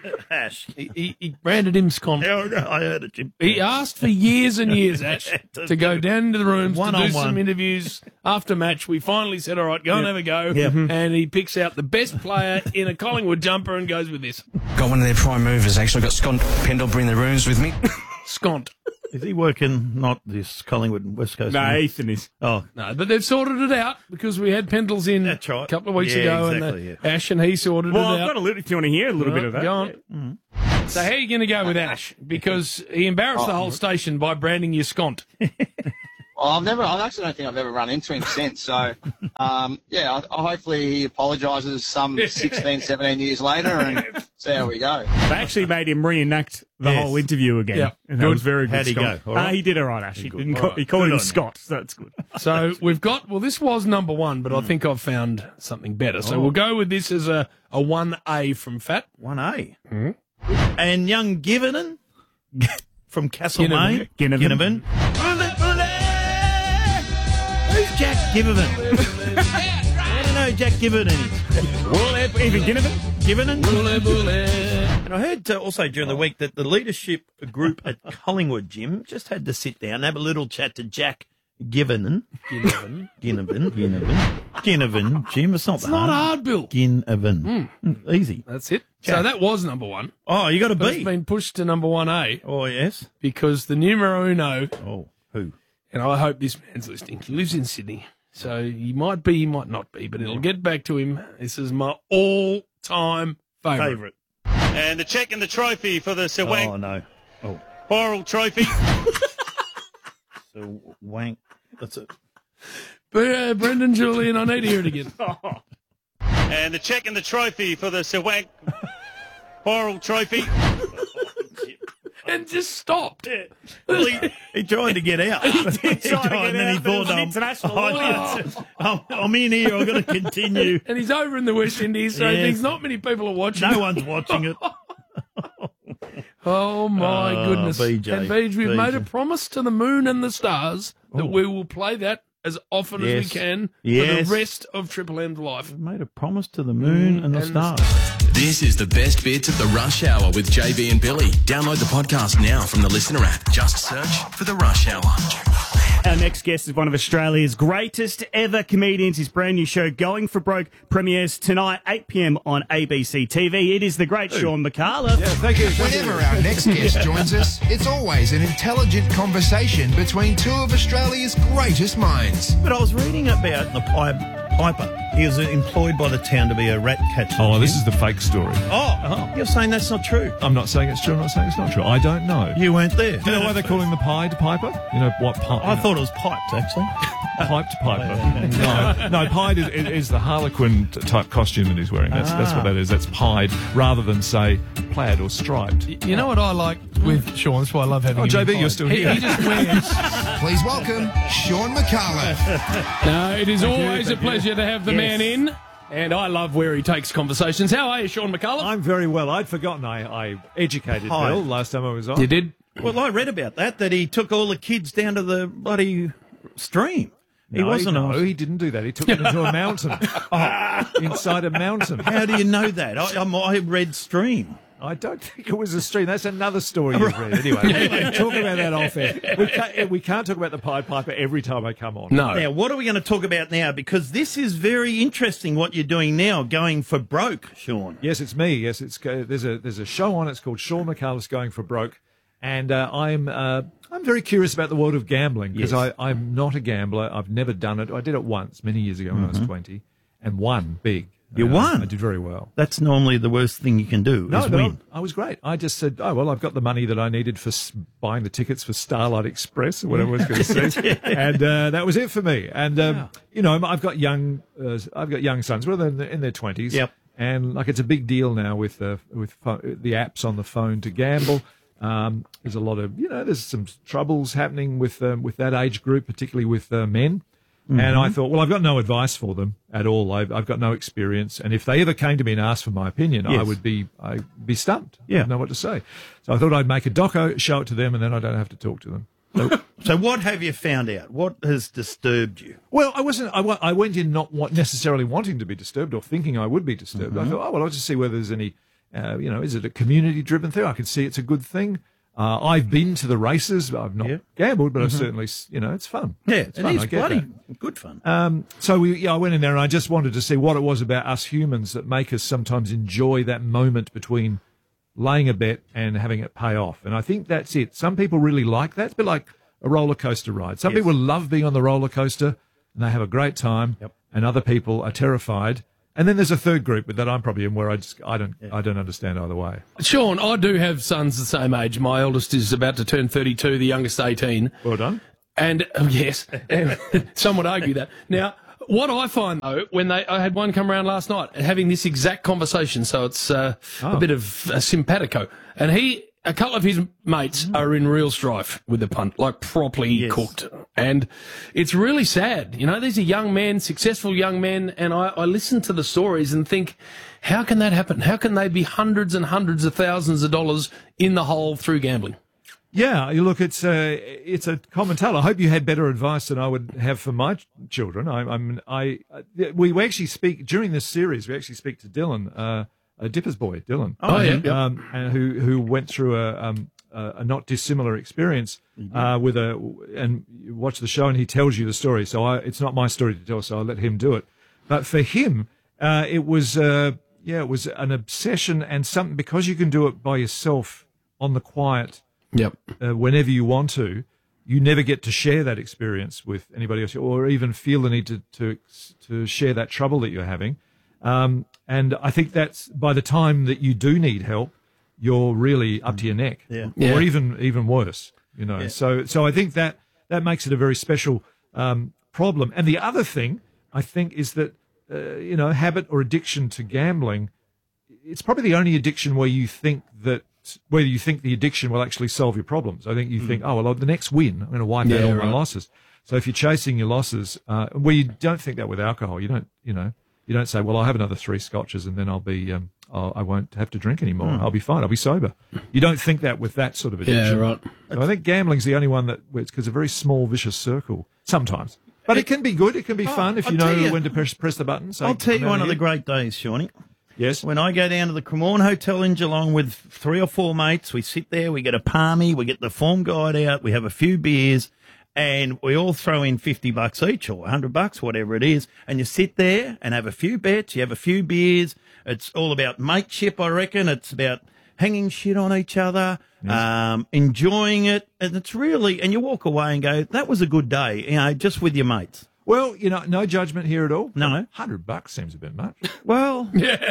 Ash. He, he, he branded him scont. Oh, no, I heard it, Jim. He asked for years and years, Ash, to go down into the rooms One to do on some one. interviews after match. We finally said, all right, go and Yep. have a go. Yep. And he picks out the best player in a Collingwood jumper and goes with this. Got one of their prime movers, actually. Got Scott Pendlebury in the rooms with me. Scont. Is he working, not this Collingwood and West Coast? No, one? Ethan is. Oh. No, but they've sorted it out because we had Pendles in That's right. a couple of weeks Yeah, ago exactly, and the, Ash and he sorted Well, it I've out. got a little, if you want to hear a little bit of that. Go on. So how are you going to go with Ash? Because he embarrassed the whole station by branding you scont. Well, I've never, I actually don't think I've ever run into him since. So, um, yeah, I, I hopefully he apologises some sixteen, seventeen years later and see how we go. They actually made him reenact the Yes. whole interview again. Yeah. And that Good. was very good. How'd he Scott. go? All right? Uh, he did all right, Ash. He, Good. didn't All call, right. he called Good him on you. Scott, so that's good. So we've got, well, this was number one, but I think I've found something better. So Oh. we'll go with this as a, a one A from Fat. one A. Mhm. And young Giverton from Castlemaine. Ginnivan. Ginnivan. Who's Jack Giverton? I don't know who Jack Giverton is. Well, even Ginnivan? Giverton? Bully, bully. And I heard uh, also during the week that the leadership group at Collingwood, Jim, just had to sit down and have a little chat to Jack Giverton. Ginnivan. Ginnivan. Ginnivan. Ginnivan, Jim. It's not It's the not hard. hard, Bill. Ginnivan. Mm, Easy. That's it. So Jack. that was number one. Oh, you got a But it's B. been pushed to number one A Oh, yes. because the numero uno, Oh, who? and I hope this man's listening, he lives in Sydney. So he might be, he might not be, but it'll get back to him. This is my all-time favourite. Favourite. And the check and the trophy for the Sir Wank Oh, no. Oh, Boral Trophy. so wank. That's it. But, uh, Brendan Julian, I need to hear it again. And the check and the trophy for the Sir Wank Boral Trophy. And just stopped. Well, he, he tried to get out. He did try to get and then out, he but it was thought, an um, international oh, audience. I'm, I'm in here. I've got to continue. And he's over in the West Indies, so Yes. there's not many people are watching. No one's watching it. Oh, my Oh, goodness. B J, And Beej, we've B J. made a promise to the moon and the stars that Oh. we will play that as often as Yes. we can Yes. for the rest of Triple M's life. We've made a promise to the moon and the and the stars. This is the best bits of the Rush Hour with J B and Billy. Download the podcast now from the Listener app. Just search for the Rush Hour. Our next guest is one of Australia's greatest ever comedians. His brand new show, Going for Broke, premieres tonight, eight p.m. on A B C T V. It is the great Sean McAuliffe. Yeah, thank you. Whenever our next guest joins us, it's always an intelligent conversation between two of Australia's greatest minds. But I was reading about the pipe, Piper. He was employed by the town to be a rat catcher. Oh, this is the fake story. Oh, you're saying that's not true. I'm not saying it's true. I'm not saying it's not true. I don't know. You weren't there. Do you know why they call him the Pied Piper? You know what? Pi- I thought it was piped, actually. Piped Piper. no, no, Pied is, is the Harlequin t- type costume that he's wearing. That's that's what that is. That's pied rather than say plaid or striped. You know what I like with Sean? That's why I love having Oh, him. J B, in you're pod. still He- here. He just wears. Please welcome Sean McAuliffe. No, it is Thank you, always a thank you. pleasure to have the Yes. man in. And I love where he takes conversations. How are you, Sean McAuliffe? I'm very well. I'd forgotten I, I educated Hi. Bill last time I was on. You did? Well, I read about that, that he took all the kids down to the bloody stream. He No, wasn't No, on. he didn't do that. He took them into a mountain. Inside a mountain. How do you know that? I, I'm, I read stream. I don't think it was a stream. That's another story you've read. Anyway, we can talk about that off air. We can't, we can't talk about the Pied Piper every time I come on. No. Now, what are we going to talk about now? Because this is very interesting what you're doing now, going for broke, Sean. Yes, it's me. Yes, it's uh, there's a there's a show on. It's called Sean McAuliffe's Going for Broke, and uh, I'm uh, I'm very curious about the world of gambling because Yes. I I'm not a gambler. I've never done it. I did it once many years ago when I was twenty, and won big. You Uh, won? I did very well. That's normally the worst thing you can do, No, is but win. I, I was great. I just said, oh, well, I've got the money that I needed for s- buying the tickets for Starlight Express or whatever I was going to say. And uh, that was it for me. And, um, you know, I've got young uh, I've got young sons. Well, they're in their- in their twenties. Yep. And, like, it's a big deal now with, uh, with pho- the apps on the phone to gamble. Um, there's a lot of, you know, there's some troubles happening with um, with that age group, particularly with uh, men. And I Mhm. thought, well, I've got no advice for them at all. I've, I've got no experience. And if they ever came to me and asked for my opinion, I Yes. would be I'd be stumped. I Yeah. wouldn't know what to say. So I thought I'd make a doco, show it to them, and then I don't have to talk to them. So, so what have you found out? What has disturbed you? Well, I wasn't. I, wa- I went in not wa- necessarily wanting to be disturbed or thinking I would be disturbed. I Mhm. thought, oh well, I'll just see whether there's any Uh, you know, is it a community-driven thing? I can see it's a good thing. Uh, I've been to the races. I've not Yeah. gambled, but I've Mhm. certainly, you know, it's fun. Yeah, it's it fun. is I get bloody that. good fun. Um, so we, yeah, I went in there and I just wanted to see what it was about us humans that make us sometimes enjoy that moment between laying a bet and having it pay off. And I think that's it. Some people really like that. It's a bit like a roller coaster ride. Some Yes. people love being on the roller coaster and they have a great time, and other people are terrified. And then there's a third group that I'm probably in where I just I don't I don't understand either way. Sean, I do have sons the same age. My eldest is about to turn thirty-two, the youngest eighteen. Well done. And oh, yes, some would argue that. Now, what I find though, when they, I had one come around last night having this exact conversation, so it's uh, Oh. a bit of uh, simpatico, and he, a couple of his mates are in real strife with the punt, like properly cooked, and it's really sad. You know, these are young men, successful young men, and I, I listen to the stories and think, how can that happen? How can they be hundreds and hundreds of thousands of dollars in the hole through gambling? Yeah, you look, it's a it's a common tale. I hope you had better advice than I would have for my ch- children. I, I'm I we, we actually speak during this series. We actually speak to Dylan, uh, a Dipper's boy, Dylan. Oh, yeah, yep. um, and who who went through a um a, a not dissimilar experience uh, with a and you watch the show and he tells you the story. So I, it's not my story to tell, so I'll let him do it. But for him, uh, it was uh, yeah, it was an obsession and something because you can do it by yourself on the quiet. Yep. Uh, whenever you want to, you never get to share that experience with anybody else, or even feel the need to to, to share that trouble that you're having. Um, and I think that's by the time that you do need help, you're really up to your neck, Yeah. or Yeah. even even worse. You know, Yeah. so so I think that that makes it a very special um, problem. And the other thing I think is that uh, you know, habit or addiction to gambling, it's probably the only addiction where you think that. Whether you think the addiction will actually solve your problems. I think you think, oh, well, the next win, I'm going to wipe out Yeah, all right. my losses. So if you're chasing your losses, uh, well, you don't think that with alcohol. You don't, you know, you don't say, well, I'll have another three scotches and then I'll be, um, I'll, I won't have to drink anymore. Mm. I'll be fine. I'll be sober. You don't think that with that sort of addiction. Yeah, right. So I think gambling's the only one that, it's because a very small vicious circle sometimes. But it can be good. It can be Oh, fun if I'll you know tell you- when to press, press the button. So I'll tell you I'm one out of the here. great days, Shawnee. Yes. When I go down to the Cremorne Hotel in Geelong with three or four mates, we sit there, we get a palmy, we get the form guide out, we have a few beers, and we all throw in fifty bucks each or one hundred bucks, whatever it is. And you sit there and have a few bets, you have a few beers. It's all about mateship, I reckon. It's about hanging shit on each other, um, enjoying it. And it's really, and you walk away and go, that was a good day, you know, just with your mates. Well, you know, no judgment here at all. No. Hundred bucks seems a bit much. Well,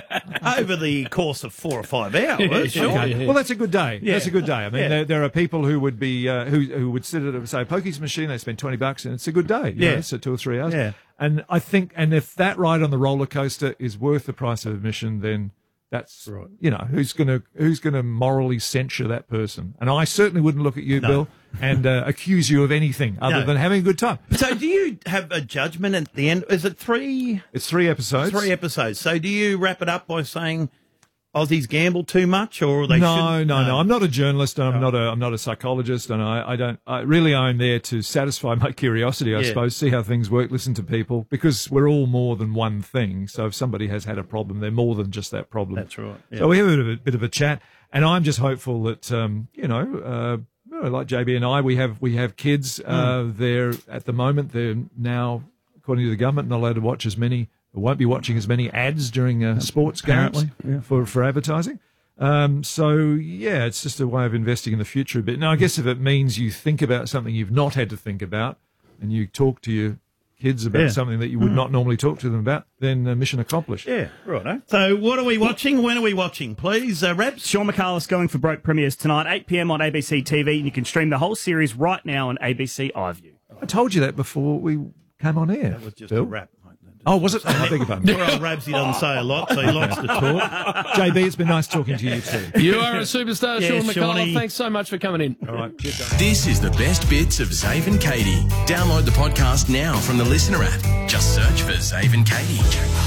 over the course of four or five hours. sure. Okay. Well, that's a good day. Yeah. That's a good day. I mean, Yeah. there, there are people who would be uh, who who would sit at a, say a pokies machine. They spend twenty bucks, and it's a good day. You Yeah. know, so two or three hours. Yeah. And I think, and if that ride on the roller coaster is worth the price of admission, then that's right. You know, who's gonna who's gonna morally censure that person? And I certainly wouldn't look at you, No. Bill, and uh, accuse you of anything other No. than having a good time. So do you have a judgment at the end? Is it three? It's three episodes. Three episodes. So do you wrap it up by saying Aussies gamble too much, or they no, shouldn't? no, no. I'm not a journalist. And I'm not a. I'm not a psychologist, and I, I don't. I really, I'm there to satisfy my curiosity, I Yeah. suppose. See how things work. Listen to people, because we're all more than one thing. So if somebody has had a problem, they're more than just that problem. That's right. Yeah. So we have a bit of a, bit of a chat, and I'm just hopeful that um, you know, uh, you know, like J B and I, we have we have kids. Uh, Mm. They're at the moment. They're now, according to the government, not allowed to watch as many. Won't be watching as many ads during uh, sports games Apparently, yeah. for for advertising. Um, so yeah, it's just a way of investing in the future a bit. Now, I guess if it means you think about something you've not had to think about, and you talk to your kids about Yeah. something that you would Mm. not normally talk to them about, then uh, mission accomplished. Yeah, right. So what are we watching? When are we watching? Please, uh, Rabs? Sean McCullers going for Broke premieres tonight, eight p.m. on A B C T V, and you can stream the whole series right now on A B C iView. I told you that before we came on air. That was just Bill. a wrap. Oh, was it? Oh, I beg your pardon. Poor old Rabs, he doesn't say a lot, so he likes to talk. J B, it's been nice talking to you too. You are a superstar, Yeah, Sean McCullough. Shawnee. Thanks so much for coming in. All right. Cheers, This is the best bits of Zave and Katie. Download the podcast now from the Listener app. Just search for Zave and Katie.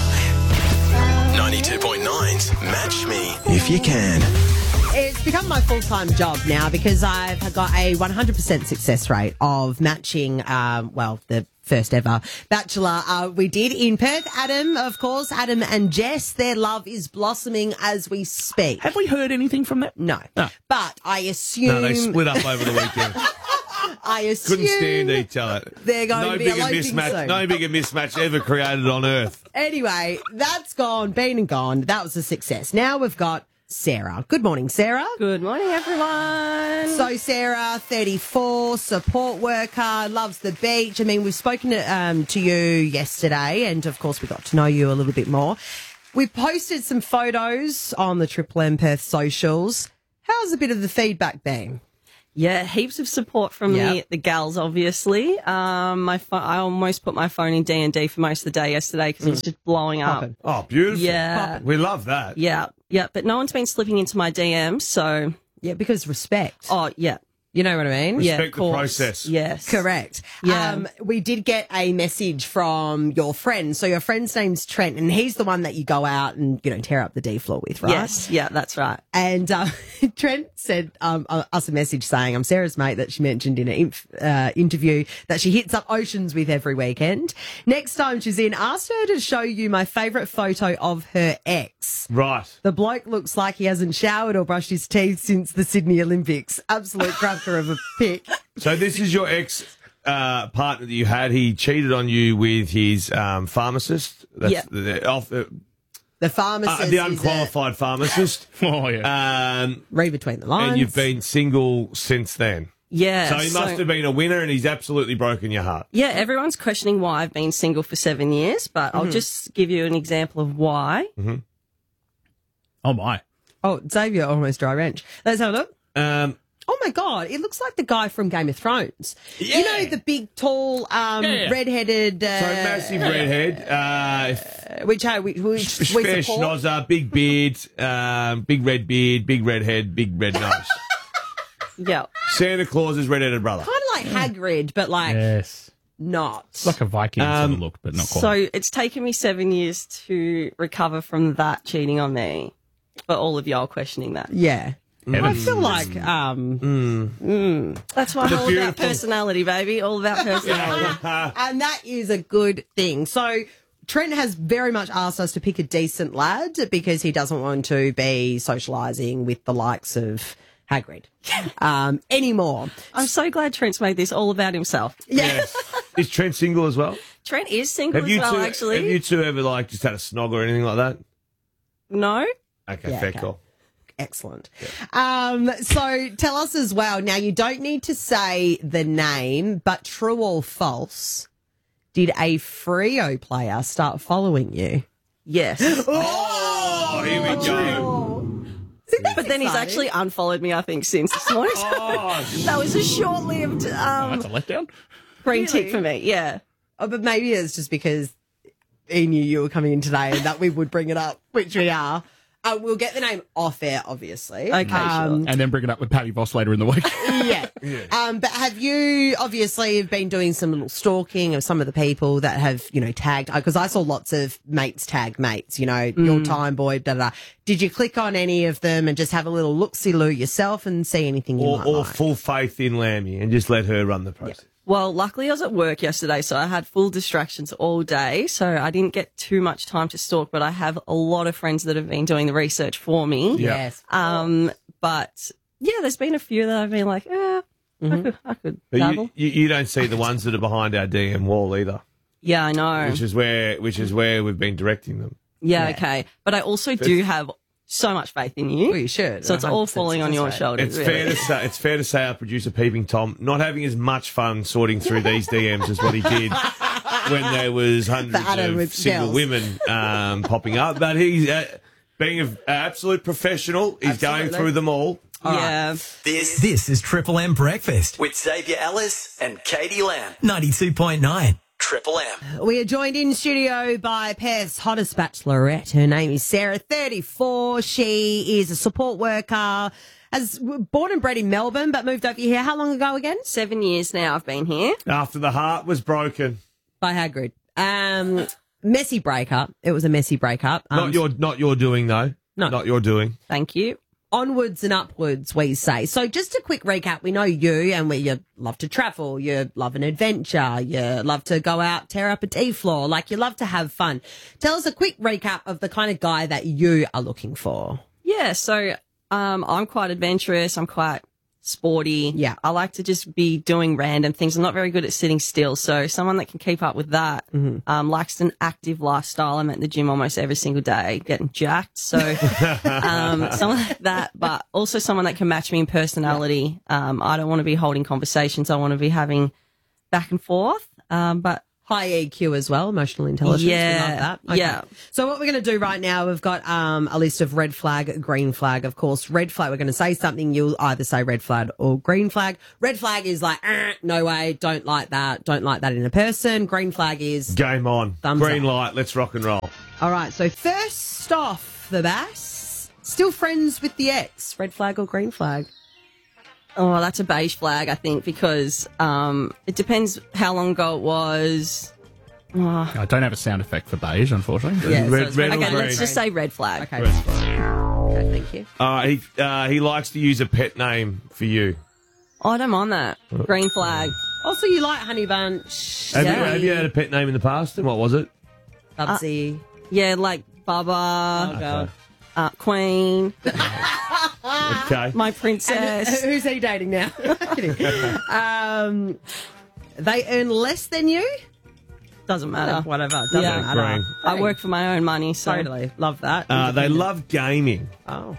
ninety-two point nine's Match Me If You Can. It's become my full-time job now because I've got a one hundred percent success rate of matching, um, well, the first ever Bachelor uh, we did in Perth. Adam, of course, Adam and Jess, their love is blossoming as we speak. Have we heard anything from that? No. No. But I assume... No, they split up over the weekend. I assume... Couldn't stand each other. They're going no to be bigger eloping mismatch. soon. No bigger mismatch ever created on Earth. Anyway, that's gone, been and gone. That was a success. Now we've got Sarah. Good morning, Sarah. Good morning, everyone. So, Sarah, thirty-four, support worker, loves the beach. I mean, we've spoken to, um, to you yesterday, and of course, we got to know you a little bit more. We've posted some photos on the Triple M Perth socials. How's a bit of the feedback been? Yeah, heaps of support from Yep. the, the gals, obviously. Um, my pho- I almost put my phone in D and D for most of the day yesterday because it was just blowing up. Poppin'. Oh, beautiful. Yeah. Poppin'. We love that. Yeah, yeah, but no one's been slipping into my D Ms, so... Yeah, because respect. Oh, yeah. You know what I mean? Yeah, Respect of the course. process. Yes. Correct. Yeah. Um, we did get a message from your friend. So your friend's name's Trent, and he's the one that you go out and, you know, tear up the D floor with, right? Yes, yeah, that's right. And uh, Trent sent um, uh, us a message saying, I'm Sarah's mate that she mentioned in an inf- uh, interview that she hits up oceans with every weekend. Next time she's in, asked her to show you my favourite photo of her ex. Right. The bloke looks like he hasn't showered or brushed his teeth since the Sydney Olympics. Absolute cracker of a pic. So this is your ex uh, partner that you had. He cheated on you with his um, pharmacist. That's Yeah. the, off, uh, The pharmacist uh, the is a- unqualified pharmacist. Oh, yeah. Um, read between the lines. and you've been single since then. Yeah. So he must have been a winner, and he's absolutely broken your heart. Yeah, everyone's questioning why I've been single for seven years, but I'll Mhm. just give you an example of why. Mm-hmm. Oh, my. Oh, Xavier almost dry wrench. Let's have a look. Um, Oh my God, it looks like the guy from Game of Thrones. Yeah. You know, the big, tall, um, Yeah. redheaded. Uh, So massive redhead, uh, uh, which, uh, which, which we fair support. schnozzer, big beard, um, big red beard, big red head, big red nose. Yeah. Santa Claus's redheaded brother. Kind of like Hagrid, but like Yes. not. It's like a Viking sort of look, but not quite. So it's taken me seven years to recover from that cheating on me, but all of y'all questioning that. Yeah. Heaven. I feel like, um, mm. That's why I'm The all about beautiful- personality, baby. All about personality. and that is a good thing. So Trent has very much asked us to pick a decent lad because he doesn't want to be socialising with the likes of Hagrid um, anymore. I'm so glad Trent's made this all about himself. Yeah. Is Trent single as well? Trent is single Have as you well, two? actually. Have you two ever like just had a snog or anything like that? No. Okay, Yeah, fair okay. call. Excellent. Um, so tell us as well. Now, you don't need to say the name, but true or false, did a Freo player start following you? Yes. Oh, here we go. But then he's exciting. actually unfollowed me, I think, since this morning. Oh, that was a short-lived um, That's a letdown. green Really? tick for me. Yeah. Oh, but maybe it's just because he knew you were coming in today and that we would bring it up, which we are. Uh, we'll get the name off air, obviously. Okay, um, And then bring it up with Paddy Voss later in the week. Yeah. Um, but have you obviously been doing some little stalking of some of the people that have, you know, tagged? Because I saw lots of mates tag mates, you know, your time boy, da da da. Did you click on any of them and just have a little look-see-loo yourself and see anything you Or, might or like? full faith in Lammy and just let her run the process. Well, luckily I was at work yesterday, so I had full distractions all day, so I didn't get too much time to stalk, but I have a lot of friends that have been doing the research for me. Yeah. Yes. Um, but yeah, there's been a few that I've been like, eh, I could, I could But dabble. you, you, you don't see the ones that are behind our D M wall either, Yeah, I know. which is where which is where we've been directing them. Yeah, Yeah. okay. But I also do have so much faith in you. Well, you should. So it's all one hundred percent falling on your success rate. shoulders. It's really. fair to say it's fair to say our producer Peeping Tom not having as much fun sorting through these D Ms as what he did when there was hundreds Adam of with single girls. women um, popping up. But he's uh, being an absolute professional. He's going Absolutely. through them all. Yeah. This this is Triple M Breakfast With Xavier Ellis and Katie Lamb. ninety-two point nine. Triple M. We are joined in studio by Perth's hottest bachelorette. Her name is Sarah, thirty-four. She is a support worker, has born and bred in Melbourne, but moved over here. How long ago again? Seven years now I've been here. After the heart was broken. By Hagrid. Um, messy breakup. It was a messy breakup. Um, Not your not your doing though. No. Not your doing. Thank you. onwards and upwards, we say. So just a quick recap. We know you and we you love to travel, you love an adventure, you love to go out, tear up a tea floor, like you love to have fun. Tell us a quick recap of the kind of guy that you are looking for. Yeah, so um, I'm quite adventurous. I'm quite sporty. Yeah. I like to just be doing random things. I'm not very good at sitting still. So someone that can keep up with that, Mm-hmm. um, likes an active lifestyle. I'm at the gym almost every single day getting jacked. So um, someone like that, but also someone that can match me in personality. Um, I don't want to be holding conversations. I want to be having back and forth. Um, but high E Q as well, emotional intelligence. Yeah, we love that. Okay. yeah. So what we're going to do right now, we've got um, a list of red flag, green flag. Of course, red flag, we're going to say something. You'll either say red flag or green flag. Red flag is like, eh, no way, don't like that, don't like that in a person. Green flag is Game on. Thumbs Green up. light. Let's rock and roll. All right. So first off the bat, still friends with the ex. Red flag or green flag? Oh, that's a beige flag, I think, because um, it depends how long ago it was. Oh. I don't have a sound effect for beige, unfortunately. Yeah, Red- so it's red red or okay, green? let's just say red flag. Okay. Okay, thank you. Uh, he uh, he likes to use a pet name for you. Oh, I don't mind that. Green flag. Also, you like Honey Bunch. Have, Yeah. you, have you had a pet name in the past? And what was it? Bubsy. Yeah, like Bubba, Oh, God. uh, Queen, Okay. my And princess. who's he dating now? Kidding. um, they earn less than you? Doesn't matter. Whatever. Doesn't Yeah. matter. Green. I work for my own money, so Totally. Love that. Uh, they love gaming. Oh.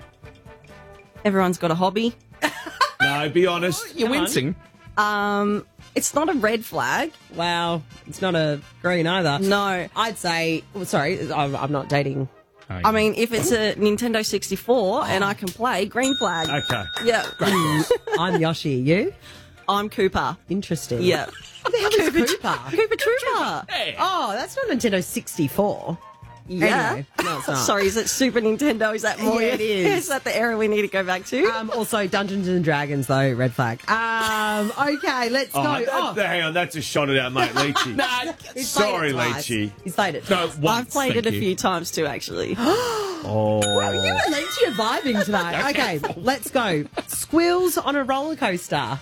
everyone's got a hobby. No, be honest. You're wincing. Um, it's not a red flag. Wow. It's not a green either. No. I'd say, well, sorry, I'm, I'm not dating. I mean, if it's a Nintendo sixty-four and I can play, green flag. Okay. Yeah. I'm Yoshi. You? I'm Cooper. Interesting. Yeah. What the hell is Cooper? Cooper Trooper. Oh, that's not Nintendo sixty-four. Yeah. Anyway, no, it's not. Sorry, is it Super Nintendo? Is that more? Yeah, it is. Is that the era we need to go back to? Um, also, Dungeons and Dragons, though, red flag. Um, okay, let's Oh, go. that- Oh, hang on, that's a shot at our mate Leachy. he's Sorry, played it twice. Leachy. He's played it. No, once, I've played it thank a you. few times too, actually. Oh. Well, you and Leachy are vibing today. Okay, let's go. Squills on a roller coaster.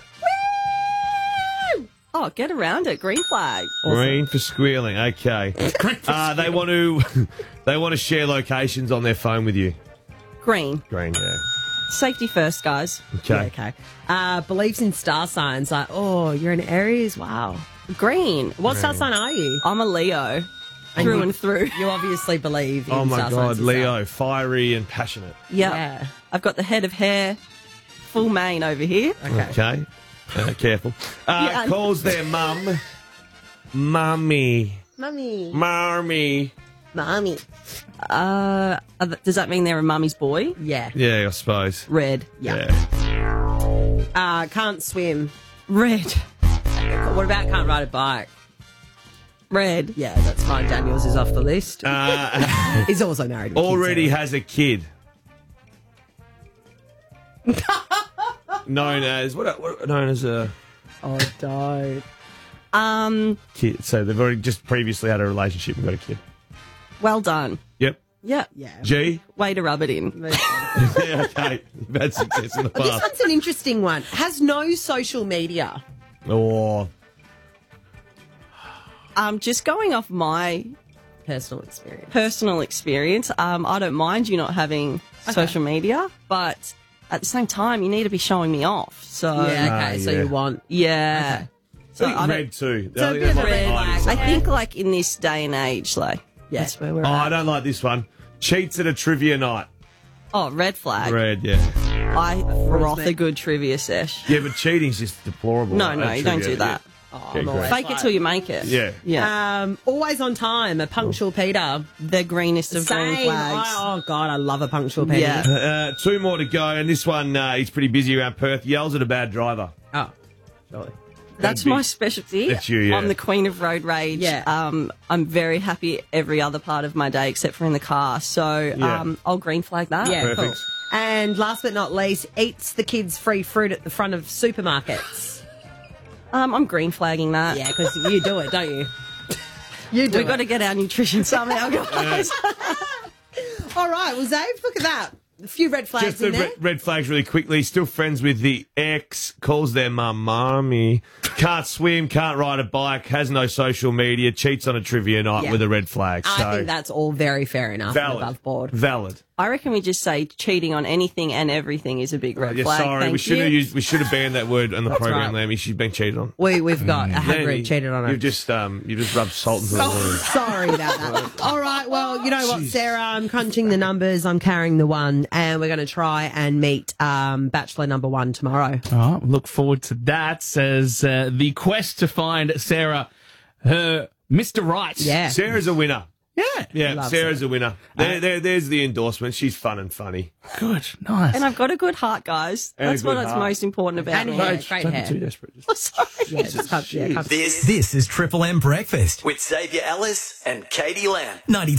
Oh, get around it. Green flag. Green for squealing. Okay. Uh, they want to they want to share locations on their phone with you. Green. Green, yeah. Safety first, guys. Okay. Yeah, okay. Uh, beliefs in star signs. Like, oh, you're in Aries. Wow. Green. What star sign are you? I'm a Leo. Through and through. You obviously believe in Oh my star God, signs. Leo, fiery and passionate. Yep. Yeah. I've got the head of hair, full mane over here. Okay. Okay. Uh, careful. Uh, Yeah. Calls their mum, mummy, Mummy. marmy. Mommy. Uh, are th- does that mean they're a mummy's boy? Yeah. Yeah, I suppose. Red. Yeah. Yeah. Uh, can't swim. Red. What about can't ride a bike? Red. Yeah, that's fine. Daniels is off the list. Uh, He's also married. with already kids, has a kid. known as what? What known as a Oh, don't. Um, kid? So they've already just previously had a relationship and got a kid. well done. Yep. Yep. Yeah. G. Way to rub it in. Yeah, okay. You've had success in the This past. one's an interesting one. Has no social media. Or Um, just going off my Personal experience. personal experience, um, I don't mind you not having social media, but at the same time, you need to be showing me off. So Yeah, okay, Ah, so yeah. you want. yeah. Okay. So I think I, don't, red too. So I a think bit of that's a like red the flag. hiding I side. think like in this day and age, like Yeah. that's where we're Oh, I at. don't like this one. Cheats at a trivia night. Oh, red flag. Red, yeah. I froth a good trivia sesh. Yeah, but cheating's just deplorable. No, at no, you don't trivia, do that. Oh, Yeah, I'm great. always Fake it like- till you make it. Yeah. Yeah. Um, always on time. A punctual Peter. The greenest of green Same. flags. I- oh God, I love a punctual Peter. Yeah. Uh, two more to go, and this one uh, he's pretty busy around Perth. Yells at a bad driver. Oh, surely. That's That'd be- my specialty. That's you, yeah. I'm the queen of road rage. Yeah. Um, I'm very happy every other part of my day except for in the car. So Yeah. um, I'll green flag that. Yeah, Perfect. cool. And last but not least, eats the kids free fruit at the front of supermarkets. Um, I'm green flagging that. Yeah, because you do it, don't you? You do We've it. got to get our nutrition somehow, guys. All right, well, Zave, look at that. a few red flags Just in the there. red, red flags really quickly. Still friends with the ex, calls their mum mommy, can't swim, can't ride a bike, has no social media, cheats on a trivia night Yeah. with a red flag. I So think that's all very fair enough and valid. above board. Valid. I reckon we just say cheating on anything and everything is a big red Yeah, flag. sorry, Thank we should you. have used we should have banned that word on the That's program, right. Lammy. She's been cheated on. We, we've got a Hagrid Lammy, cheated on her. You've just um you just rubbed salt into the Oh, wound. sorry about that. All right, well, you know what, Sarah? I'm crunching the numbers. I'm carrying the one, and we're going to try and meet um, Bachelor number one tomorrow. All right, look forward to that. Says uh, the quest to find Sarah, her Mister Right. Yeah. Sarah's a winner. Yeah. Yeah, Love Sarah's a winner. There, there, there's the endorsement. She's fun and funny. Good, nice. And I've got a good heart, guys. And a That's what good is heart. most important about And me. hair, great hair. Too desperate. Oh, sorry. Yeah, just cut- yeah, cut- This, this is Triple M Breakfast with Xavier Ellis and Katie Lamb. ninety